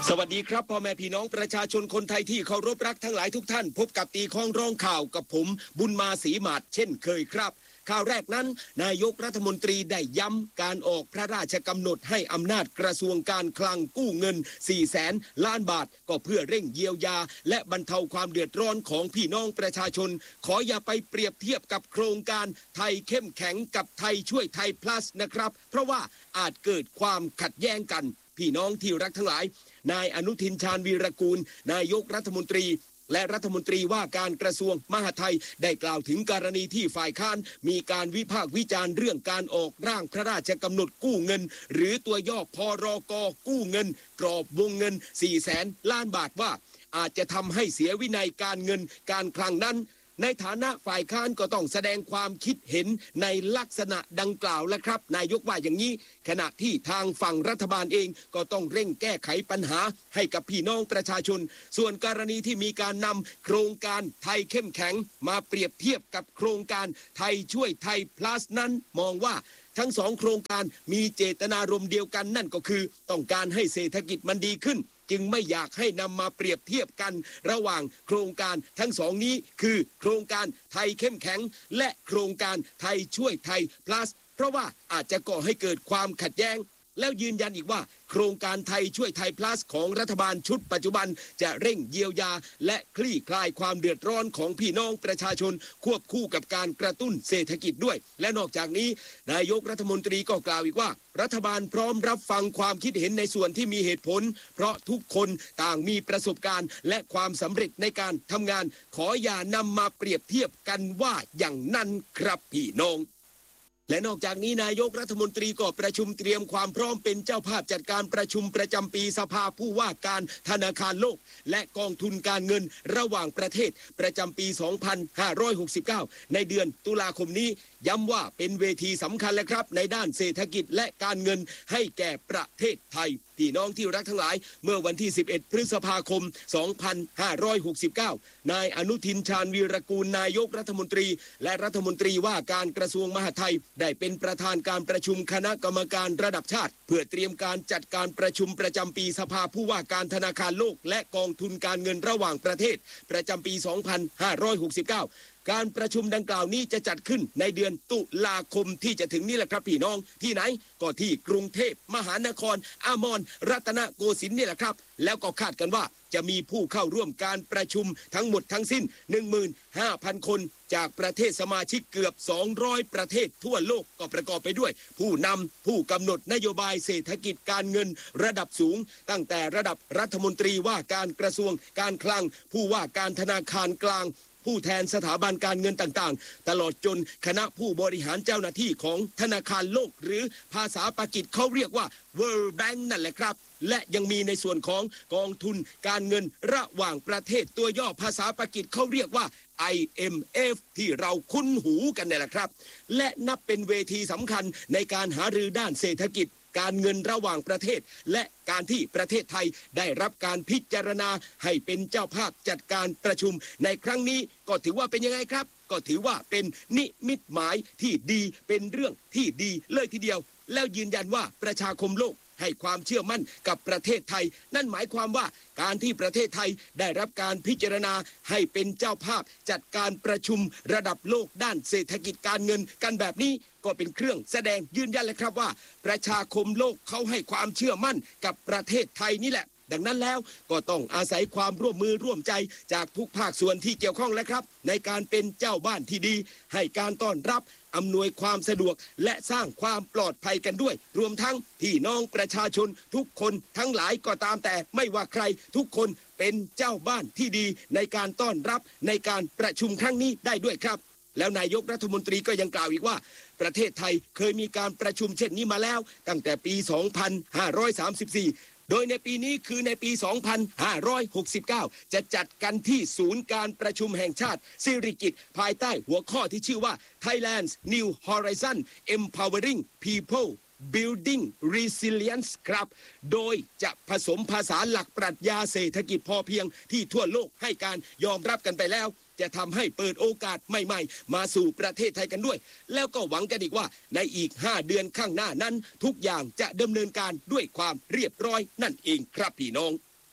สวัสดีครับพ่อแม่พี่น้องประชาชนคนไทยที่เคารพรักทั้งหลายทุกท่านพบกับตีข้องร้องข่าวกับผมบุญมาศรีหมาดเช่นเคยครับข่าวแรกนั้นนายกรัฐมนตรีได้ย้ำการออกพระราชกำหนดให้อำนาจกระทรวงการคลังกู้เงินสี่แสนล้านบาทก็เพื่อเร่งเยียวยาและบรรเทาความเดือดร้อนของพี่น้องประชาชนขออย่าไปเปรียบเทียบกับโครงการไทยเข้มแข็งกับไทยช่วยไทย plus นะครับเพราะว่าอาจเกิดความขัดแย้งกันพี่น้องที่รักทั้งหลายนายอนุทินชาญวีรกูลนายกรัฐมนตรีและรัฐมนตรีว่าการกระทรวงมหาดไทยได้กล่าวถึงกรณีที่ฝ่ายค้านมีการวิพากษ์วิจารณ์เรื่องการออกร่างพระราชกำหนดกู้เงินหรือตัวย่อพรก.กู้เงินกรอบวงเงินสี่แสนล้านบาทว่าอาจจะทำให้เสียวินัยการเงินการคลังนั้นในฐานะฝ่ายค้านก็ต้องแสดงความคิดเห็นในลักษณะดังกล่าวแล้วครับนายกว่าอย่างนี้ขณะที่ทางฝั่งรัฐบาลเองก็ต้องเร่งแก้ไขปัญหาให้กับพี่น้องประชาชนส่วนกรณีที่มีการนำโครงการไทยเข้มแข็งมาเปรียบเทียบกับโครงการไทยช่วยไทย plus นั้นมองว่าทั้งสองโครงการมีเจตนารมณ์เดียวกันนั่นก็คือต้องการให้เศรษฐกิจมันดีขึ้นจึงไม่อยากให้นำมาเปรียบเทียบกันระหว่างโครงการทั้งสองนี้คือโครงการไทยเข้มแข็งและโครงการไทยช่วยไทย plus เพราะว่าอาจจะก่อให้เกิดความขัดแย้งแล้วยืนยันอีกว่าโครงการไทยช่วยไทย plus ของรัฐบาลชุดปัจจุบันจะเร่งเยียวยาและคลี่คลายความเดือดร้อนของพี่น้องประชาชนควบคู่กับการกระตุ้นเศรษฐกิจด้วยและนอกจากนี้นายกรัฐมนตรีก็กล่าวอีกว่ารัฐบาลพร้อมรับฟังความคิดเห็นในส่วนที่มีเหตุผลเพราะทุกคนต่างมีประสบการณ์และความสำเร็จในการทำงานขออย่านำมาเปรียบเทียบกันว่าอย่างนั้นครับพี่น้องและนอกจากนี้นายกรัฐมนตรีก็ประชุมเตรียมความพร้อมเป็นเจ้าภาพจัดการประชุมประจำปีสภาผู้ว่าการธนาคารโลกและกองทุนการเงินระหว่างประเทศประจำปี สองพันห้าร้อยหกสิบเก้า ในเดือนตุลาคมนี้ย้ำว่าเป็นเวทีสำคัญและครับในด้านเศรษฐกิจและการเงินให้แก่ประเทศไทยพี่น้องที่รักทั้งหลายเมื่อวันที่สิบเอ็ดพฤษภาคมสองพันห้าร้อยหกสิบเก้านายอนุทินชาญวีรกูลนายกรัฐมนตรีและรัฐมนตรีว่าการกระทรวงมหาดไทยได้เป็นประธานการประชุมคณะกรรมการระดับชาติเพื่อเตรียมการจัดการประชุมประจำปีสภาผู้ว่าการธนาคารโลกและกองทุนการเงินระหว่างประเทศประจำปี สองพันห้าร้อยหกสิบเก้าการประชุมดังกล่าวนี้จะจัดขึ้นในเดือนตุลาคมที่จะถึงนี้แหละครับพี่น้องที่ไหนก็ที่กรุงเทพมหานครอมรรัตนโกสินทร์นี่แหละครับแล้วก็คาดกันว่าจะมีผู้เข้าร่วมการประชุมทั้งหมดทั้งสิ้น หนึ่งหมื่นห้าพัน คนจากประเทศสมาชิกเกือบสองร้อยประเทศทั่วโลกก็ประกอบไปด้วยผู้นำผู้กำหนดนโยบายเศรษฐกิจการเงินระดับสูงตั้งแต่ระดับรัฐมนตรีว่าการกระทรวงการคลังผู้ว่าการธนาคารกลางผู้แทนสถาบันการเงินต่างๆตลอดจนคณะผู้บริหารเจ้าหน้าที่ของธนาคารโลกหรือภาษาปากีสเขาเรียกว่า World Bank นั่นแหละครับและยังมีในส่วนของกองทุนการเงินระหว่างประเทศตัวย่อภาษาปากีสเขาเรียกว่า ไอ เอ็ม เอฟ ที่เราคุ้นหูกันนี่แหละครับและนับเป็นเวทีสำคัญในการหารือด้านเศรษฐกิจการเงินระหว่างประเทศและการที่ประเทศไทยได้รับการพิจารณาให้เป็นเจ้าภาพจัดการประชุมในครั้งนี้ก็ถือว่าเป็นยังไงครับก็ถือว่าเป็นนิมิตหมายที่ดีเป็นเรื่องที่ดีเลยทีเดียวแล้วยืนยันว่าประชาคมโลกให้ความเชื่อมั่นกับประเทศไทยนั่นหมายความว่าการที่ประเทศไทยได้รับการพิจารณาให้เป็นเจ้าภาพจัดการประชุมระดับโลกด้านเศรษฐกิจการเงินกันแบบนี้ก็เป็นเครื่องแสดงยืนยันเลยครับว่าประชาคมโลกเขาให้ความเชื่อมั่นกับประเทศไทยนี่แหละดังนั้นแล้วก็ต้องอาศัยความร่วมมือร่วมใจจากทุกภาคส่วนที่เกี่ยวข้องแล้วครับในการเป็นเจ้าบ้านที่ดีให้การต้อนรับอำนวยความสะดวกและสร้างความปลอดภัยกันด้วยรวมทั้งพี่น้องประชาชนทุกคนทั้งหลายก็ตามแต่ไม่ว่าใครทุกคนเป็นเจ้าบ้านที่ดีในการต้อนรับในการประชุมครั้งนี้ได้ด้วยครับแล้วนายกรัฐมนตรีก็ยังกล่าวอีกว่าประเทศไทยเคยมีการประชุมเช่นนี้มาแล้วตั้งแต่ปี สองพันห้าร้อยสามสิบสี่โดยในปีนี้คือในปี สองพันห้าร้อยหกสิบเก้า จะจัดกันที่ศูนย์การประชุมแห่งชาติสิริกิติ์ภายใต้หัวข้อที่ชื่อว่า Thailand's New Horizon Empowering People Building Resilience ครับโดยจะผสมภาษาหลักปรัชญาเศรษฐกิจพอเพียงที่ทั่วโลกให้การยอมรับกันไปแล้วจะทำให้เปิดโอกาสใหม่ๆมาสู่ประเทศไทยกันด้วยแล้วก็หวังกันอีกว่าในอีกห้าเดือนข้างหน้านั้นทุกอย่างจะดำเนินการด้วยความเรียบร้อยนั่นเองครับพี่น้อง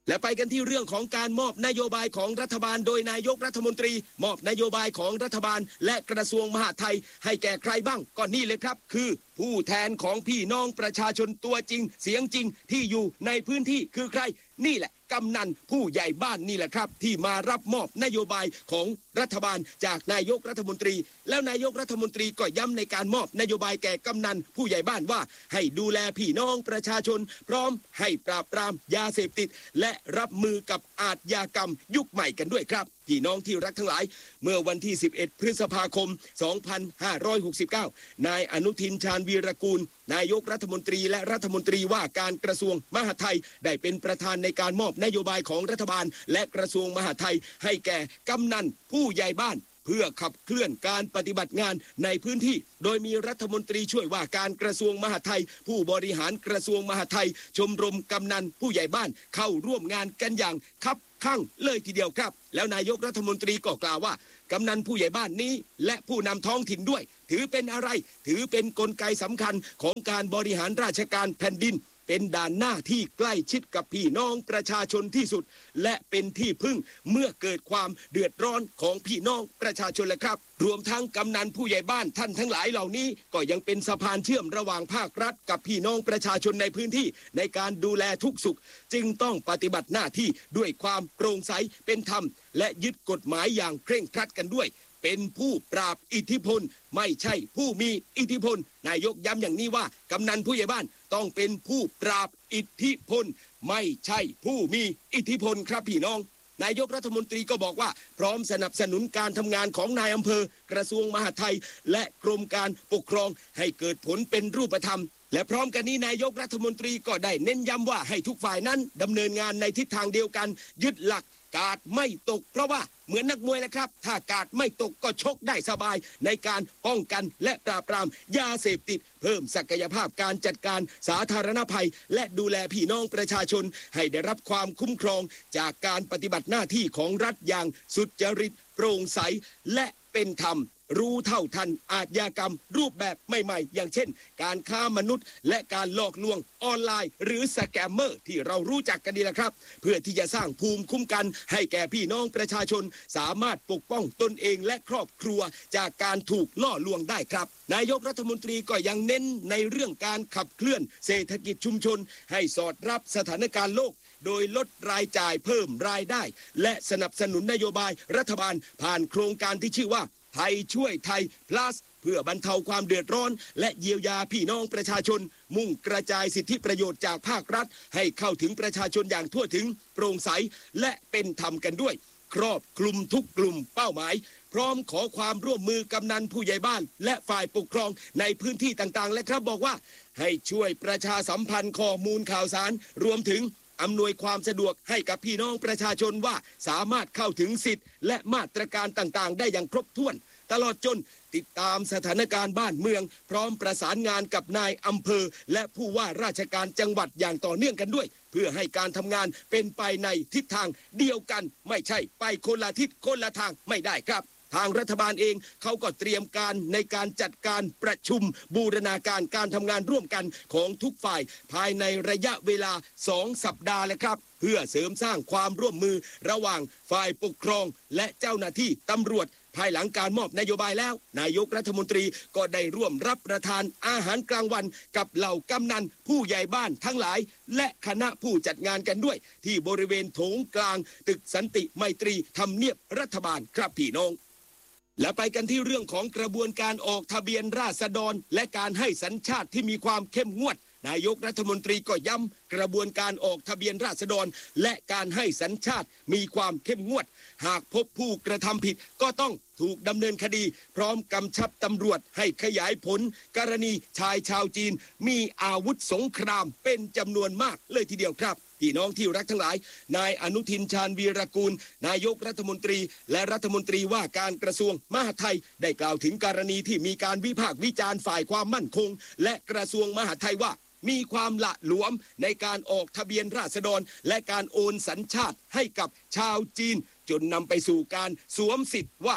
และไปกันที่เรื่องของการมอบนโยบายของรัฐบาลโดยนายกรัฐมนตรีมอบนโยบายของรัฐบาลและกระทรวงมหาดไทยให้แก่ใครบ้างก็นี่เลยครับคือผู้แทนของพี่น้องประชาชนตัวจริงเสียงจริงที่อยู่ในพื้นที่คือใครนี่แหละกำนันผู้ใหญ่บ้านนี่แหละครับที่มารับมอบนโยบายของรัฐบาลจากนายกรัฐมนตรีแล้วนายกรัฐมนตรีก็ย้ำในการมอบนโยบายแก่กำนันผู้ใหญ่บ้านว่าให้ดูแลพี่น้องประชาชนพร้อมให้ปราบปรามยาเสพติดและรับมือกับอาชญากรรมยุคใหม่กันด้วยครับพี่น้องที่รักทั้งหลายเมื่อวันที่สิบเอ็ดพฤษภาคมสองพันห้าร้อยหกสิบเก้านายอนุทินชาญวีรกูลนายกรัฐมนตรีและรัฐมนตรีว่าการกระทรวงมหาดไทยได้เป็นประธานในการมอบนโยบายของรัฐบาลและกระทรวงมหาดไทยให้แก่กำนันผู้ใหญ่บ้านเพื่อขับเคลื่อนการปฏิบัติงานในพื้นที่โดยมีรัฐมนตรีช่วยว่าการกระทรวงมหาดไทยผู้บริหารกระทรวงมหาดไทยชมรมกำนันผู้ใหญ่บ้านเข้าร่วมงานกันอย่างคับคั่งเลยทีเดียวครับแล้วนายกรัฐมนตรีก็กล่าวว่ากำนันผู้ใหญ่บ้านนี้และผู้นำท้องถิ่นด้วยถือเป็นอะไรถือเป็นกลไกสำคัญของการบริหารราชการแผ่นดินเป็นด่านหน้าที่ใกล้ชิดกับพี่น้องประชาชนที่สุดและเป็นที่พึ่งเมื่อเกิดความเดือดร้อนของพี่น้องประชาชนเลยครับรวมทั้งกำนันผู้ใหญ่บ้านท่านทั้งหลายเหล่านี้ก็ยังเป็นสะพานเชื่อมระหว่างภาครัฐกับพี่น้องประชาชนในพื้นที่ในการดูแลทุกสุขจึงต้องปฏิบัติหน้าที่ด้วยความโปร่งใสเป็นธรรมและยึดกฎหมายอย่างเคร่งครัดกันด้วยเป็นผู้ปราบอิทธิพลไม่ใช่ผู้มีอิทธิพลนายกย้ำอย่างนี้ว่ากำนันผู้ใหญ่บ้านต้องเป็นผู้ปราบอิทธิพลไม่ใช่ผู้มีอิทธิพลครับพี่น้องนายกรัฐมนตรีก็บอกว่าพร้อมสนับสนุนการทำงานของนายอำเภอกระทรวงมหาดไทยและกรมการปกครองให้เกิดผลเป็นรูปธรรมและพร้อมกันนี้นายกรัฐมนตรีก็ได้เน้นย้ำว่าให้ทุกฝ่ายนั้นดำเนินงานในทิศทางเดียวกันยึดหลักกาดไม่ตกเพราะว่าเหมือนนักมวยนะครับถ้ากาดไม่ตกก็ชกได้สบายในการป้องกันและปราบปรามยาเสพติดเพิ่มศักยภาพการจัดการสาธารณภัยและดูแลพี่น้องประชาชนให้ได้รับความคุ้มครองจากการปฏิบัติหน้าที่ของรัฐอย่างสุจริตโปร่งใสและเป็นธรรมรู้เท่าทันอาชญากรรมรูปแบบใหม่ๆอย่างเช่นการค้ามนุษย์และการหลอกลวงออนไลน์หรือสแกมเมอร์ที่เรารู้จักกันดีแล้วครับเพื่อที่จะสร้างภูมิคุ้มกันให้แก่พี่น้องประชาชนสามารถปกป้องตนเองและครอบครัวจากการถูกล่อลวงได้ครับนายกรัฐมนตรีก็ยังเน้นในเรื่องการขับเคลื่อนเศรษฐกิจชุมชนให้สอดรับสถานการณ์โลกโดยลดรายจ่ายเพิ่มรายได้และสนับสนุนนโยบายรัฐบาลผ่านโครงการที่ชื่อว่าไทยช่วยไทย plus เพื่อบรรเทาความเดือดร้อนและเยียวยาพี่น้องประชาชนมุ่งกระจายสิทธิประโยชน์จากภาครัฐให้เข้าถึงประชาชนอย่างทั่วถึงโปร่งใสและเป็นธรรมกันด้วยครอบคลุมทุกกลุ่มเป้าหมายพร้อมขอความร่วมมือกำนันผู้ใหญ่บ้านและฝ่ายปกครองในพื้นที่ต่างๆและครับบอกว่าให้ช่วยประชาสัมพันธ์ข้อมูลข่าวสารรวมถึงอำนวยความสะดวกให้กับพี่น้องประชาชนว่าสามารถเข้าถึงสิทธิ์และมาตรการต่างๆได้อย่างครบถ้วนตลอดจนติดตามสถานการณ์บ้านเมืองพร้อมประสานงานกับนายอำเภอและผู้ว่าราชการจังหวัดอย่างต่อเนื่องกันด้วยเพื่อให้การทำงานเป็นไปในทิศทางเดียวกันไม่ใช่ไปคนละทิศคนละทางไม่ได้ครับทางรัฐบาลเองเขาก็เตรียมการในการจัดการประชุมบูรณาการการทำงานร่วมกันของทุกฝ่ายภายในระยะเวลาสองสัปดาห์แล้วครับเพื่อเสริมสร้างความร่วมมือระหว่างฝ่ายปกครองและเจ้าหน้าที่ตำรวจภายหลังการมอบนโยบายแล้วนายกรัฐมนตรีก็ได้ร่วมรับประทานอาหารกลางวันกับเหล่ากำนันผู้ใหญ่บ้านทั้งหลายและคณะผู้จัดงานกันด้วยที่บริเวณโถงกลางตึกสันติไมตรีทำเนียบรัฐบาลครับพี่น้องและไปกันที่เรื่องของกระบวนการออกทะเบียนราษฎรและการให้สัญชาติที่มีความเข้มงวดนายกรัฐมนตรีก็ย้ำกระบวนการออกทะเบียนราษฎรและการให้สัญชาติมีความเข้มงวดหากพบผู้กระทำผิดก็ต้องถูกดำเนินคดีพร้อมกำชับตำรวจให้ขยายผลกรณีชายชาวจีนมีอาวุธสงครามเป็นจำนวนมากเลยทีเดียวครับพี่น้องที่รักทั้งหลายนายอนุทินชาญวีรกูลนายกรัฐมนตรีและรัฐมนตรีว่าการกระทรวงมหาดไทยได้กล่าวถึงกรณีที่มีการวิพากษ์วิจารณ์ฝ่ายความมั่นคงและกระทรวงมหาดไทยว่ามีความละหลวมในการออกทะเบียนราษฎรและการโอนสัญชาติให้กับชาวจีนจนนำไปสู่การสวมสิทธิ์ว่า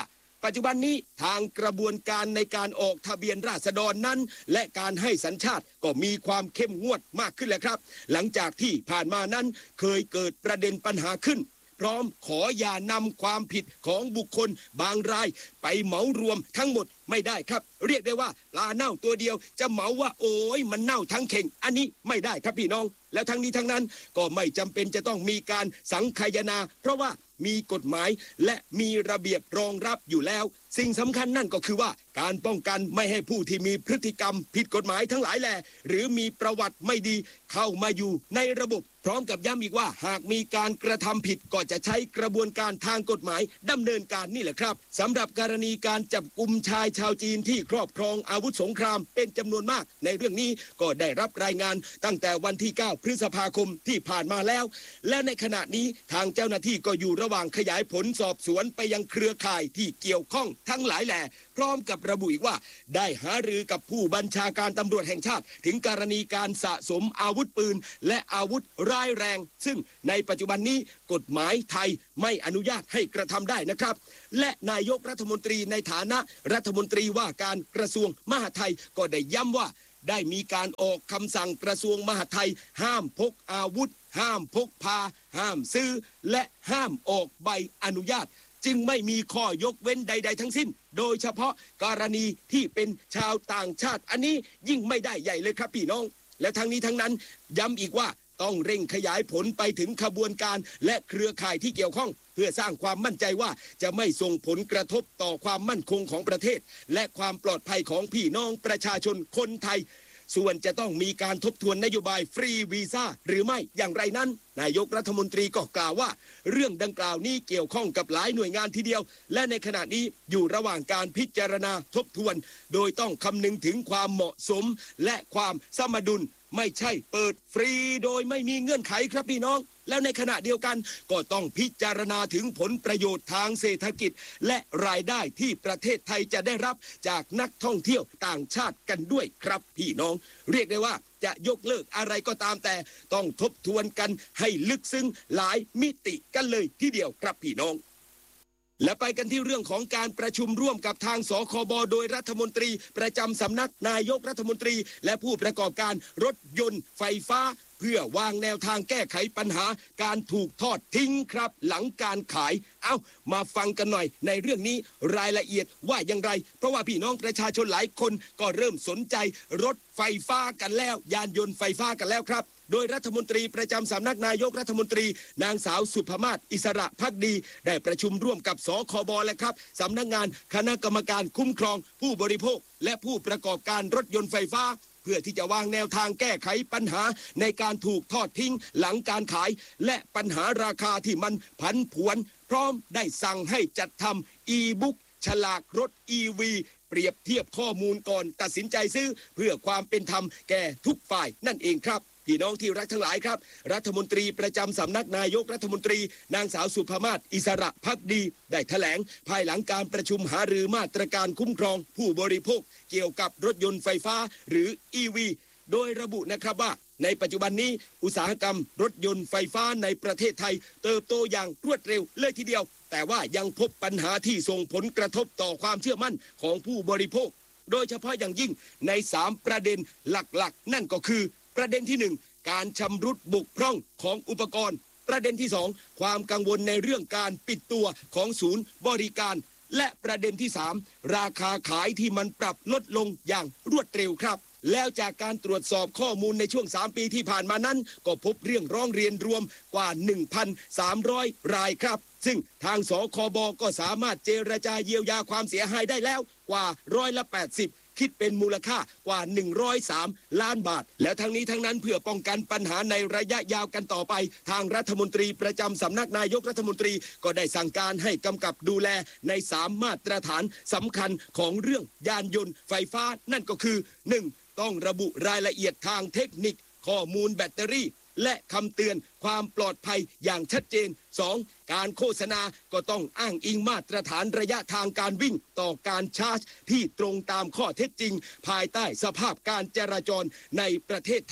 ปัจจุบันนี้ทางกระบวนการในการออกทะเบียนราษฎรนั้นและการให้สัญชาติก็มีความเข้มงวดมากขึ้นแล้วครับหลังจากที่ผ่านมานั้นเคยเกิดประเด็นปัญหาขึ้นพร้อมขออย่านำความผิดของบุคคลบางรายไปเหมารวมทั้งหมดไม่ได้ครับเรียกได้ว่าปลาเน่าตัวเดียวจะเหมาว่าโอ้ยมันเน่าทั้งเข่งอันนี้ไม่ได้ครับพี่น้องแล้วทั้งนี้ทั้งนั้นก็ไม่จำเป็นจะต้องมีการสังคายนาเพราะว่ามีกฎหมายและมีระเบียบรองรับอยู่แล้วสิ่งสำคัญนั่นก็คือว่าการป้องกันไม่ให้ผู้ที่มีพฤติกรรมผิดกฎหมายทั้งหลายแหล่หรือมีประวัติไม่ดีเข้ามาอยู่ในระบบพร้อมกับย้ำอีกว่าหากมีการกระทำผิดก็จะใช้กระบวนการทางกฎหมายดำเนินการนี่แหละครับสำหรับกรณีการจับกุมชายชาวจีนที่ครอบครองอาวุธสงครามเป็นจำนวนมากในเรื่องนี้ก็ได้รับรายงานตั้งแต่วันที่เก้าพฤษภาคมที่ผ่านมาแล้วและในขณะนี้ทางเจ้าหน้าที่ก็อยู่ระหว่างขยายผลสอบสวนไปยังเครือข่ายที่เกี่ยวข้องทั้งหลายแหล่พร้อมกับระบุอีกว่าได้หารือกับผู้บัญชาการตำรวจแห่งชาติถึงกรณีการสะสมอาวุธปืนและอาวุธร้ายแรงซึ่งในปัจจุบันนี้กฎหมายไทยไม่อนุญาตให้กระทำได้นะครับและนายกรัฐมนตรีในฐานะรัฐมนตรีว่าการกระทรวงมหาดไทยก็ได้ย้ำว่าได้มีการออกคำสั่งกระทรวงมหาดไทยห้ามพกอาวุธห้ามพกพาห้ามซื้อและห้ามออกใบอนุญาตจึงไม่มีข้อยกเว้นใดๆทั้งสิ้นโดยเฉพาะกรณีที่เป็นชาวต่างชาติอันนี้ยิ่งไม่ได้ใหญ่เลยครับพี่น้องและทั้งนี้ทั้งนั้นย้ำอีกว่าต้องเร่งขยายผลไปถึงขบวนการและเครือข่ายที่เกี่ยวข้องเพื่อสร้างความมั่นใจว่าจะไม่ส่งผลกระทบต่อความมั่นคงของประเทศและความปลอดภัยของพี่น้องประชาชนคนไทยส่วนจะต้องมีการทบทวนนโยบายฟรีวีซ่าหรือไม่อย่างไรนั้นนายกรัฐมนตรีก็กล่าวว่าเรื่องดังกล่าวนี้เกี่ยวข้องกับหลายหน่วยงานทีเดียวและในขณะนี้อยู่ระหว่างการพิจารณาทบทวนโดยต้องคำนึงถึงความเหมาะสมและความสมดุลไม่ใช่เปิดฟรีโดยไม่มีเงื่อนไขครับพี่น้องแล้วในขณะเดียวกันก็ต้องพิจารณาถึงผลประโยชน์ทางเศรษฐกิจและรายได้ที่ประเทศไทยจะได้รับจากนักท่องเที่ยวต่างชาติกันด้วยครับพี่น้องเรียกได้ว่าจะยกเลิกอะไรก็ตามแต่ต้องทบทวนกันให้ลึกซึ้งหลายมิติกันเลยทีเดียวครับพี่น้องและไปกันที่เรื่องของการประชุมร่วมกับทางสคบโดยรัฐมนตรีประจำสำนักนายกรัฐมนตรีและผู้ประกอบการรถยนต์ไฟฟ้าเพื่อวางแนวทางแก้ไขปัญหาการถูกทอดทิ้งครับหลังการขายเอ้ามาฟังกันหน่อยในเรื่องนี้รายละเอียดว่าอย่างไรเพราะว่าพี่น้องประชาชนหลายคนก็เริ่มสนใจรถไฟฟ้ากันแล้วยานยนต์ไฟฟ้ากันแล้วครับโดยรัฐมนตรีประจำสำนักนายกรัฐมนตรีนางสาวสุภมาศอิสระภักดีได้ประชุมร่วมกับสคบและครับสำนักงานคณะกรรมการคุ้มครองผู้บริโภคและผู้ประกอบการรถยนต์ไฟฟ้าเพื่อที่จะวางแนวทางแก้ไขปัญหาในการถูกทอดทิ้งหลังการขายและปัญหาราคาที่มันผันผวนพร้อมได้สั่งให้จัดทำอีบุ๊กฉลากรถ อี วี เปรียบเทียบข้อมูลก่อนตัดสินใจซื้อเพื่อความเป็นธรรมแก่ทุกฝ่ายนั่นเองครับพี่น้องที่รักทั้งหลายครับรัฐมนตรีประจำสำนักนายกรัฐมนตรีนางสาวสุภมาศอิสระภักดีได้แถลงภายหลังการประชุมหารือมาตรการคุ้มครองผู้บริโภคเกี่ยวกับรถยนต์ไฟฟ้าหรือ อี วี โดยระบุนะครับว่าในปัจจุบันนี้อุตสาหกรรมรถยนต์ไฟฟ้าในประเทศไทยเติบโตอย่างรวดเร็วเลยทีเดียวแต่ว่ายังพบปัญหาที่ส่งผลกระทบต่อความเชื่อมั่นของผู้บริโภคโดยเฉพาะอย่างยิ่งในสามประเด็นหลักๆนั่นก็คือประเด็นที่หนึ่งการชำรุดบกพร่องของอุปกรณ์ประเด็นที่สองความกังวลในเรื่องการปิดตัวของศูนย์บริการและประเด็นที่สามราคาขายที่มันปรับลดลงอย่างรวดเร็วครับแล้วจากการตรวจสอบข้อมูลในช่วงสามปีที่ผ่านมานั้นก็พบเรื่องร้องเรียนรวมกว่า หนึ่งพันสามร้อย รายครับซึ่งทางสคบก็สามารถเจรจาเยียวยาความเสียหายได้แล้วกว่าร้อยละแปดสิบคิดเป็นมูลค่ากว่าหนึ่งร้อยสามล้านบาทแล้วทั้งนี้ทั้งนั้นเพื่อป้องกันปัญหาในระยะยาวกันต่อไปทางรัฐมนตรีประจำสำนักนายกรัฐมนตรีก็ได้สั่งการให้กำกับดูแลในสามมาตรฐานสำคัญของเรื่องยานยนต์ไฟฟ้านั่นก็คือ หนึ่ง ต้องระบุรายละเอียดทางเทคนิคข้อมูลแบตเตอรี่และคำเตือนความปลอดภัยอย่างชัดเจน สอง การโฆษณาก็ต้องอ้างอิงมาตรฐานระยะทางการวิ่งต่อการชาร์จที่ตรงตามข้อเท็จจริงภายใต้สภาพการจราจรในประเทศไทย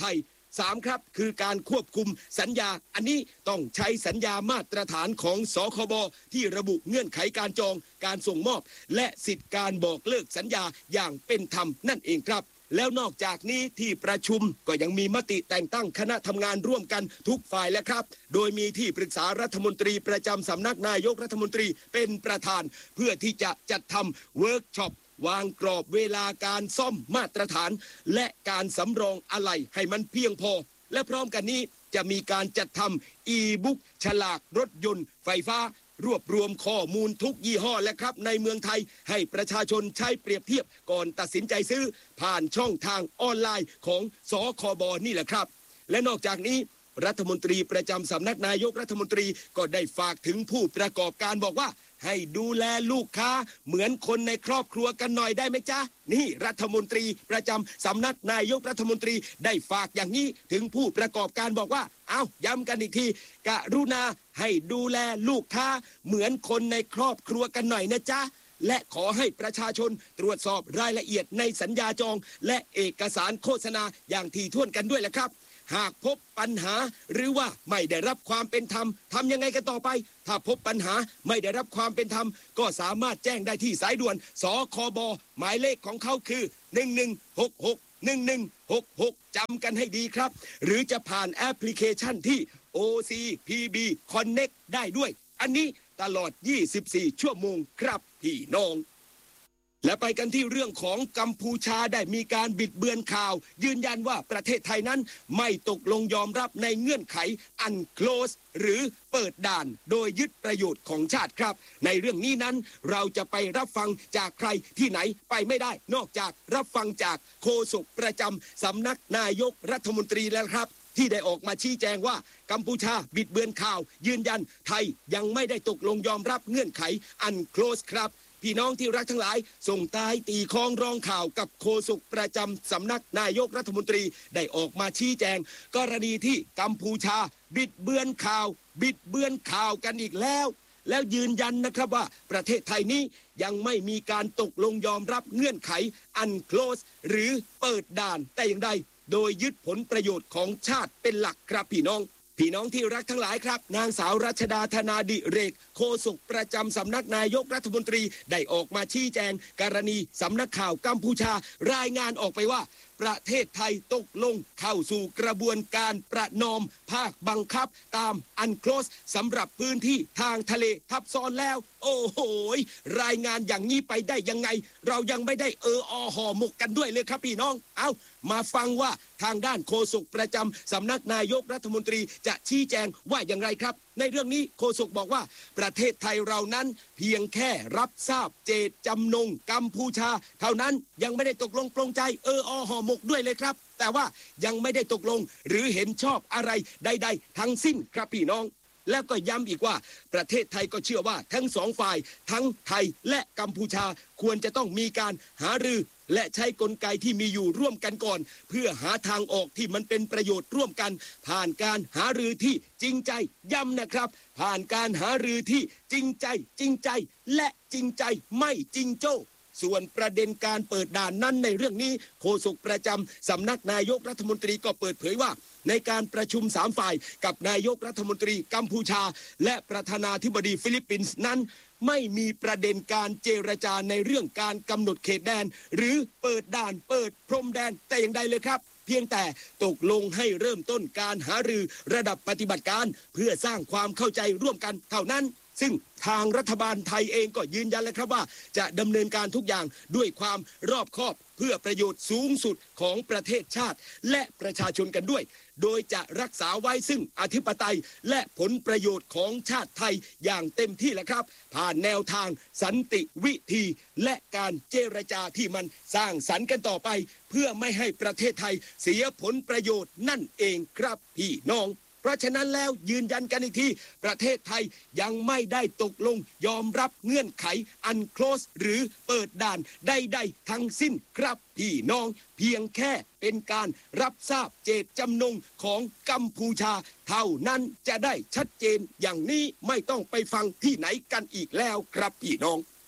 สามครับคือการควบคุมสัญญาอันนี้ต้องใช้สัญญามาตรฐานของสคบที่ระบุเงื่อนไขการจองการส่งมอบและสิทธิการบอกเลิกสัญญาอย่างเป็นธรรมนั่นเองครับแล้วนอกจากนี้ที่ประชุมก็ยังมีมติแต่งตั้งคณะทำงานร่วมกันทุกฝ่ายแล้วครับโดยมีที่ปรึกษารัฐมนตรีประจำสำนักนายกรัฐมนตรีเป็นประธานเพื่อที่จะจัดทำเวิร์กช็อปวางกรอบเวลาการซ่อมมาตรฐานและการสำรองอะไหล่ให้มันเพียงพอและพร้อมกันนี้จะมีการจัดทำอีบุ๊กฉลากรถยนต์ไฟฟ้ารวบรวมข้อมูลทุกยี่ห้อและครับในเมืองไทยให้ประชาชนใช้เปรียบเทียบก่อนตัดสินใจซื้อผ่านช่องทางออนไลน์ของสคบนี่แหละครับและนอกจากนี้รัฐมนตรีประจำสำนักนายกรัฐมนตรีก็ได้ฝากถึงผู้ประกอบการบอกว่าให้ดูแลลูกค้าเหมือนคนในครอบครัวกันหน่อยได้ไหมจ๊ะนี่รัฐมนตรีประจำสำนักนายกรัฐมนตรีได้ฝากอย่างนี้ถึงผู้ประกอบการบอกว่าเอาย้ำกันอีกทีกรุณาให้ดูแลลูกค้าเหมือนคนในครอบครัวกันหน่อยนะจ๊ะและขอให้ประชาชนตรวจสอบรายละเอียดในสัญญาจองและเอกสารโฆษณาอย่างถี่ถ้วนกันด้วยแหละครับหากพบปัญหาหรือว่าไม่ได้รับความเป็นธรรมทำยังไงกันต่อไปถ้าพบปัญหาไม่ได้รับความเป็นธรรมก็สามารถแจ้งได้ที่สายด่วนสคบหมายเลขของเขาคือหนึ่งหนึ่งหกหก หนึ่งหนึ่งหกหกจำกันให้ดีครับหรือจะผ่านแอปพลิเคชันที่ โอ ซี พี บี Connect ได้ด้วยอันนี้ตลอดยี่สิบสี่ชั่วโมงครับพี่น้องและไปกันที่เรื่องของกัมพูชาได้มีการบิดเบือนข่าวยืนยันว่าประเทศไทยนั้นไม่ตกลงยอมรับในเงื่อนไข Unclose หรือเปิดด่านโดยยึดประโยชน์ของชาติครับในเรื่องนี้นั้นเราจะไปรับฟังจากใครที่ไหนไปไม่ได้นอกจากรับฟังจากโฆษกประจำสำนักนายกรัฐมนตรีแล้วครับที่ได้ออกมาชี้แจงว่ากัมพูชาบิดเบือนข่าวยืนยันไทยยังไม่ได้ตกลงยอมรับเงื่อนไข Unclose ครับพี่น้องที่รักทั้งหลายส่งท้ายตีคล้องร้องข่าวกับโฆษกประจำสำนักนายกรัฐมนตรีได้ออกมาชี้แจงกรณีที่กัมพูชาบิดเบือนข่าวบิดเบือนข่าวกันอีกแล้วแล้วยืนยันนะครับว่าประเทศไทยนี้ยังไม่มีการตกลงยอมรับเงื่อนไข Unclose หรือเปิดด่านแต่อย่างใดโดยยึดผลประโยชน์ของชาติเป็นหลักครับพี่น้องพี่น้องที่รักทั้งหลายครับนางสาวรัชดาธนาดิเรกโฆษกประจำสำนักนายกรัฐมนตรีได้ออกมาชี้แจงกรณีสำนักข่าวกัมพูชารายงานออกไปว่าประเทศไทยตกลงเข้าสู่กระบวนการประนอมภาคบังคับตามอันโคลสสำหรับพื้นที่ทางทะเลทับซ้อนแล้วโอ้โหรายงานอย่างนี้ไปได้ยังไงเรายังไม่ได้เอออห่อหมกกันด้วยเลยครับพี่น้องเอามาฟังว่าทางด้านโฆษกประจำสำนักนายกรัฐมนตรีจะชี้แจงว่าอย่างไรครับในเรื่องนี้โฆษกบอกว่าประเทศไทยเรานั้นเพียงแค่รับทราบเจตจำนงกัมพูชาเท่านั้นยังไม่ได้ตกลงปลงใจเอออห่อหมกด้วยเลยครับแต่ว่ายังไม่ได้ตกลงหรือเห็นชอบอะไรใดๆทั้งสิ้นครับพี่น้องแล้วก็ย้ำอีกว่าประเทศไทยก็เชื่อว่าทั้งสองฝ่ายทั้งไทยและกัมพูชาควรจะต้องมีการหารือและใช้กลไกที่มีอยู่ร่วมกันก่อนเพื่อหาทางออกที่มันเป็นประโยชน์ร่วมกันผ่านการหารือที่จริงใจย้ำนะครับผ่านการหารือที่จริงใจจริงใจและจริงใจไม่จริงโจ้ส่วนประเด็นการเปิดด่านนั้นในเรื่องนี้โฆษกประจำสำนักนายกรัฐมนตรีก็เปิดเผยว่าในการประชุมสามฝ่ายกับนายกรัฐมนตรีกัมพูชาและประธานาธิบดีฟิลิปปินส์นั้นไม่มีประเด็นการเจรจาในเรื่องการกำหนดเขตแดนหรือเปิดด่านเปิดพรมแดนแต่อย่างใดเลยครับเพียงแต่ตกลงให้เริ่มต้นการหารือระดับปฏิบัติการเพื่อสร้างความเข้าใจร่วมกันเท่านั้นซึ่งทางรัฐบาลไทยเองก็ยืนยันแล้วครับว่าจะดำเนินการทุกอย่างด้วยความรอบคอบเพื่อประโยชน์สูงสุดของประเทศชาติและประชาชนกันด้วยโดยจะรักษาไว้ซึ่งอธิปไตยและผลประโยชน์ของชาติไทยอย่างเต็มที่แหละครับผ่านแนวทางสันติวิธีและการเจรจาที่มันสร้างสรรค์กันต่อไปเพื่อไม่ให้ประเทศไทยเสียผลประโยชน์นั่นเองครับพี่น้องเพราะฉะนั้นแล้วยืนยันกันอีกทีประเทศไทยยังไม่ได้ตกลงยอมรับเงื่อนไขอันโคลสหรือเปิดด่านใดๆทั้งสิ้นครับพี่น้องเพียงแค่เป็นการรับทราบเจตจำนงของกัมพูชาเท่านั้นจะได้ชัดเจนอย่างนี้ไม่ต้องไปฟังที่ไหนกันอีกแล้วครับพี่น้อง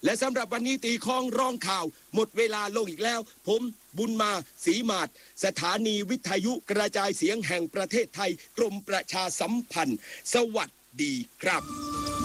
และสำหรับวันนี้ตีคองร้องข่าวหมดเวลาลงอีกแล้วผมบุญมาศรีมาศสถานีวิทยุกระจายเสียงแห่งประเทศไทยกรมประชาสัมพันธ์สวัสดีครับ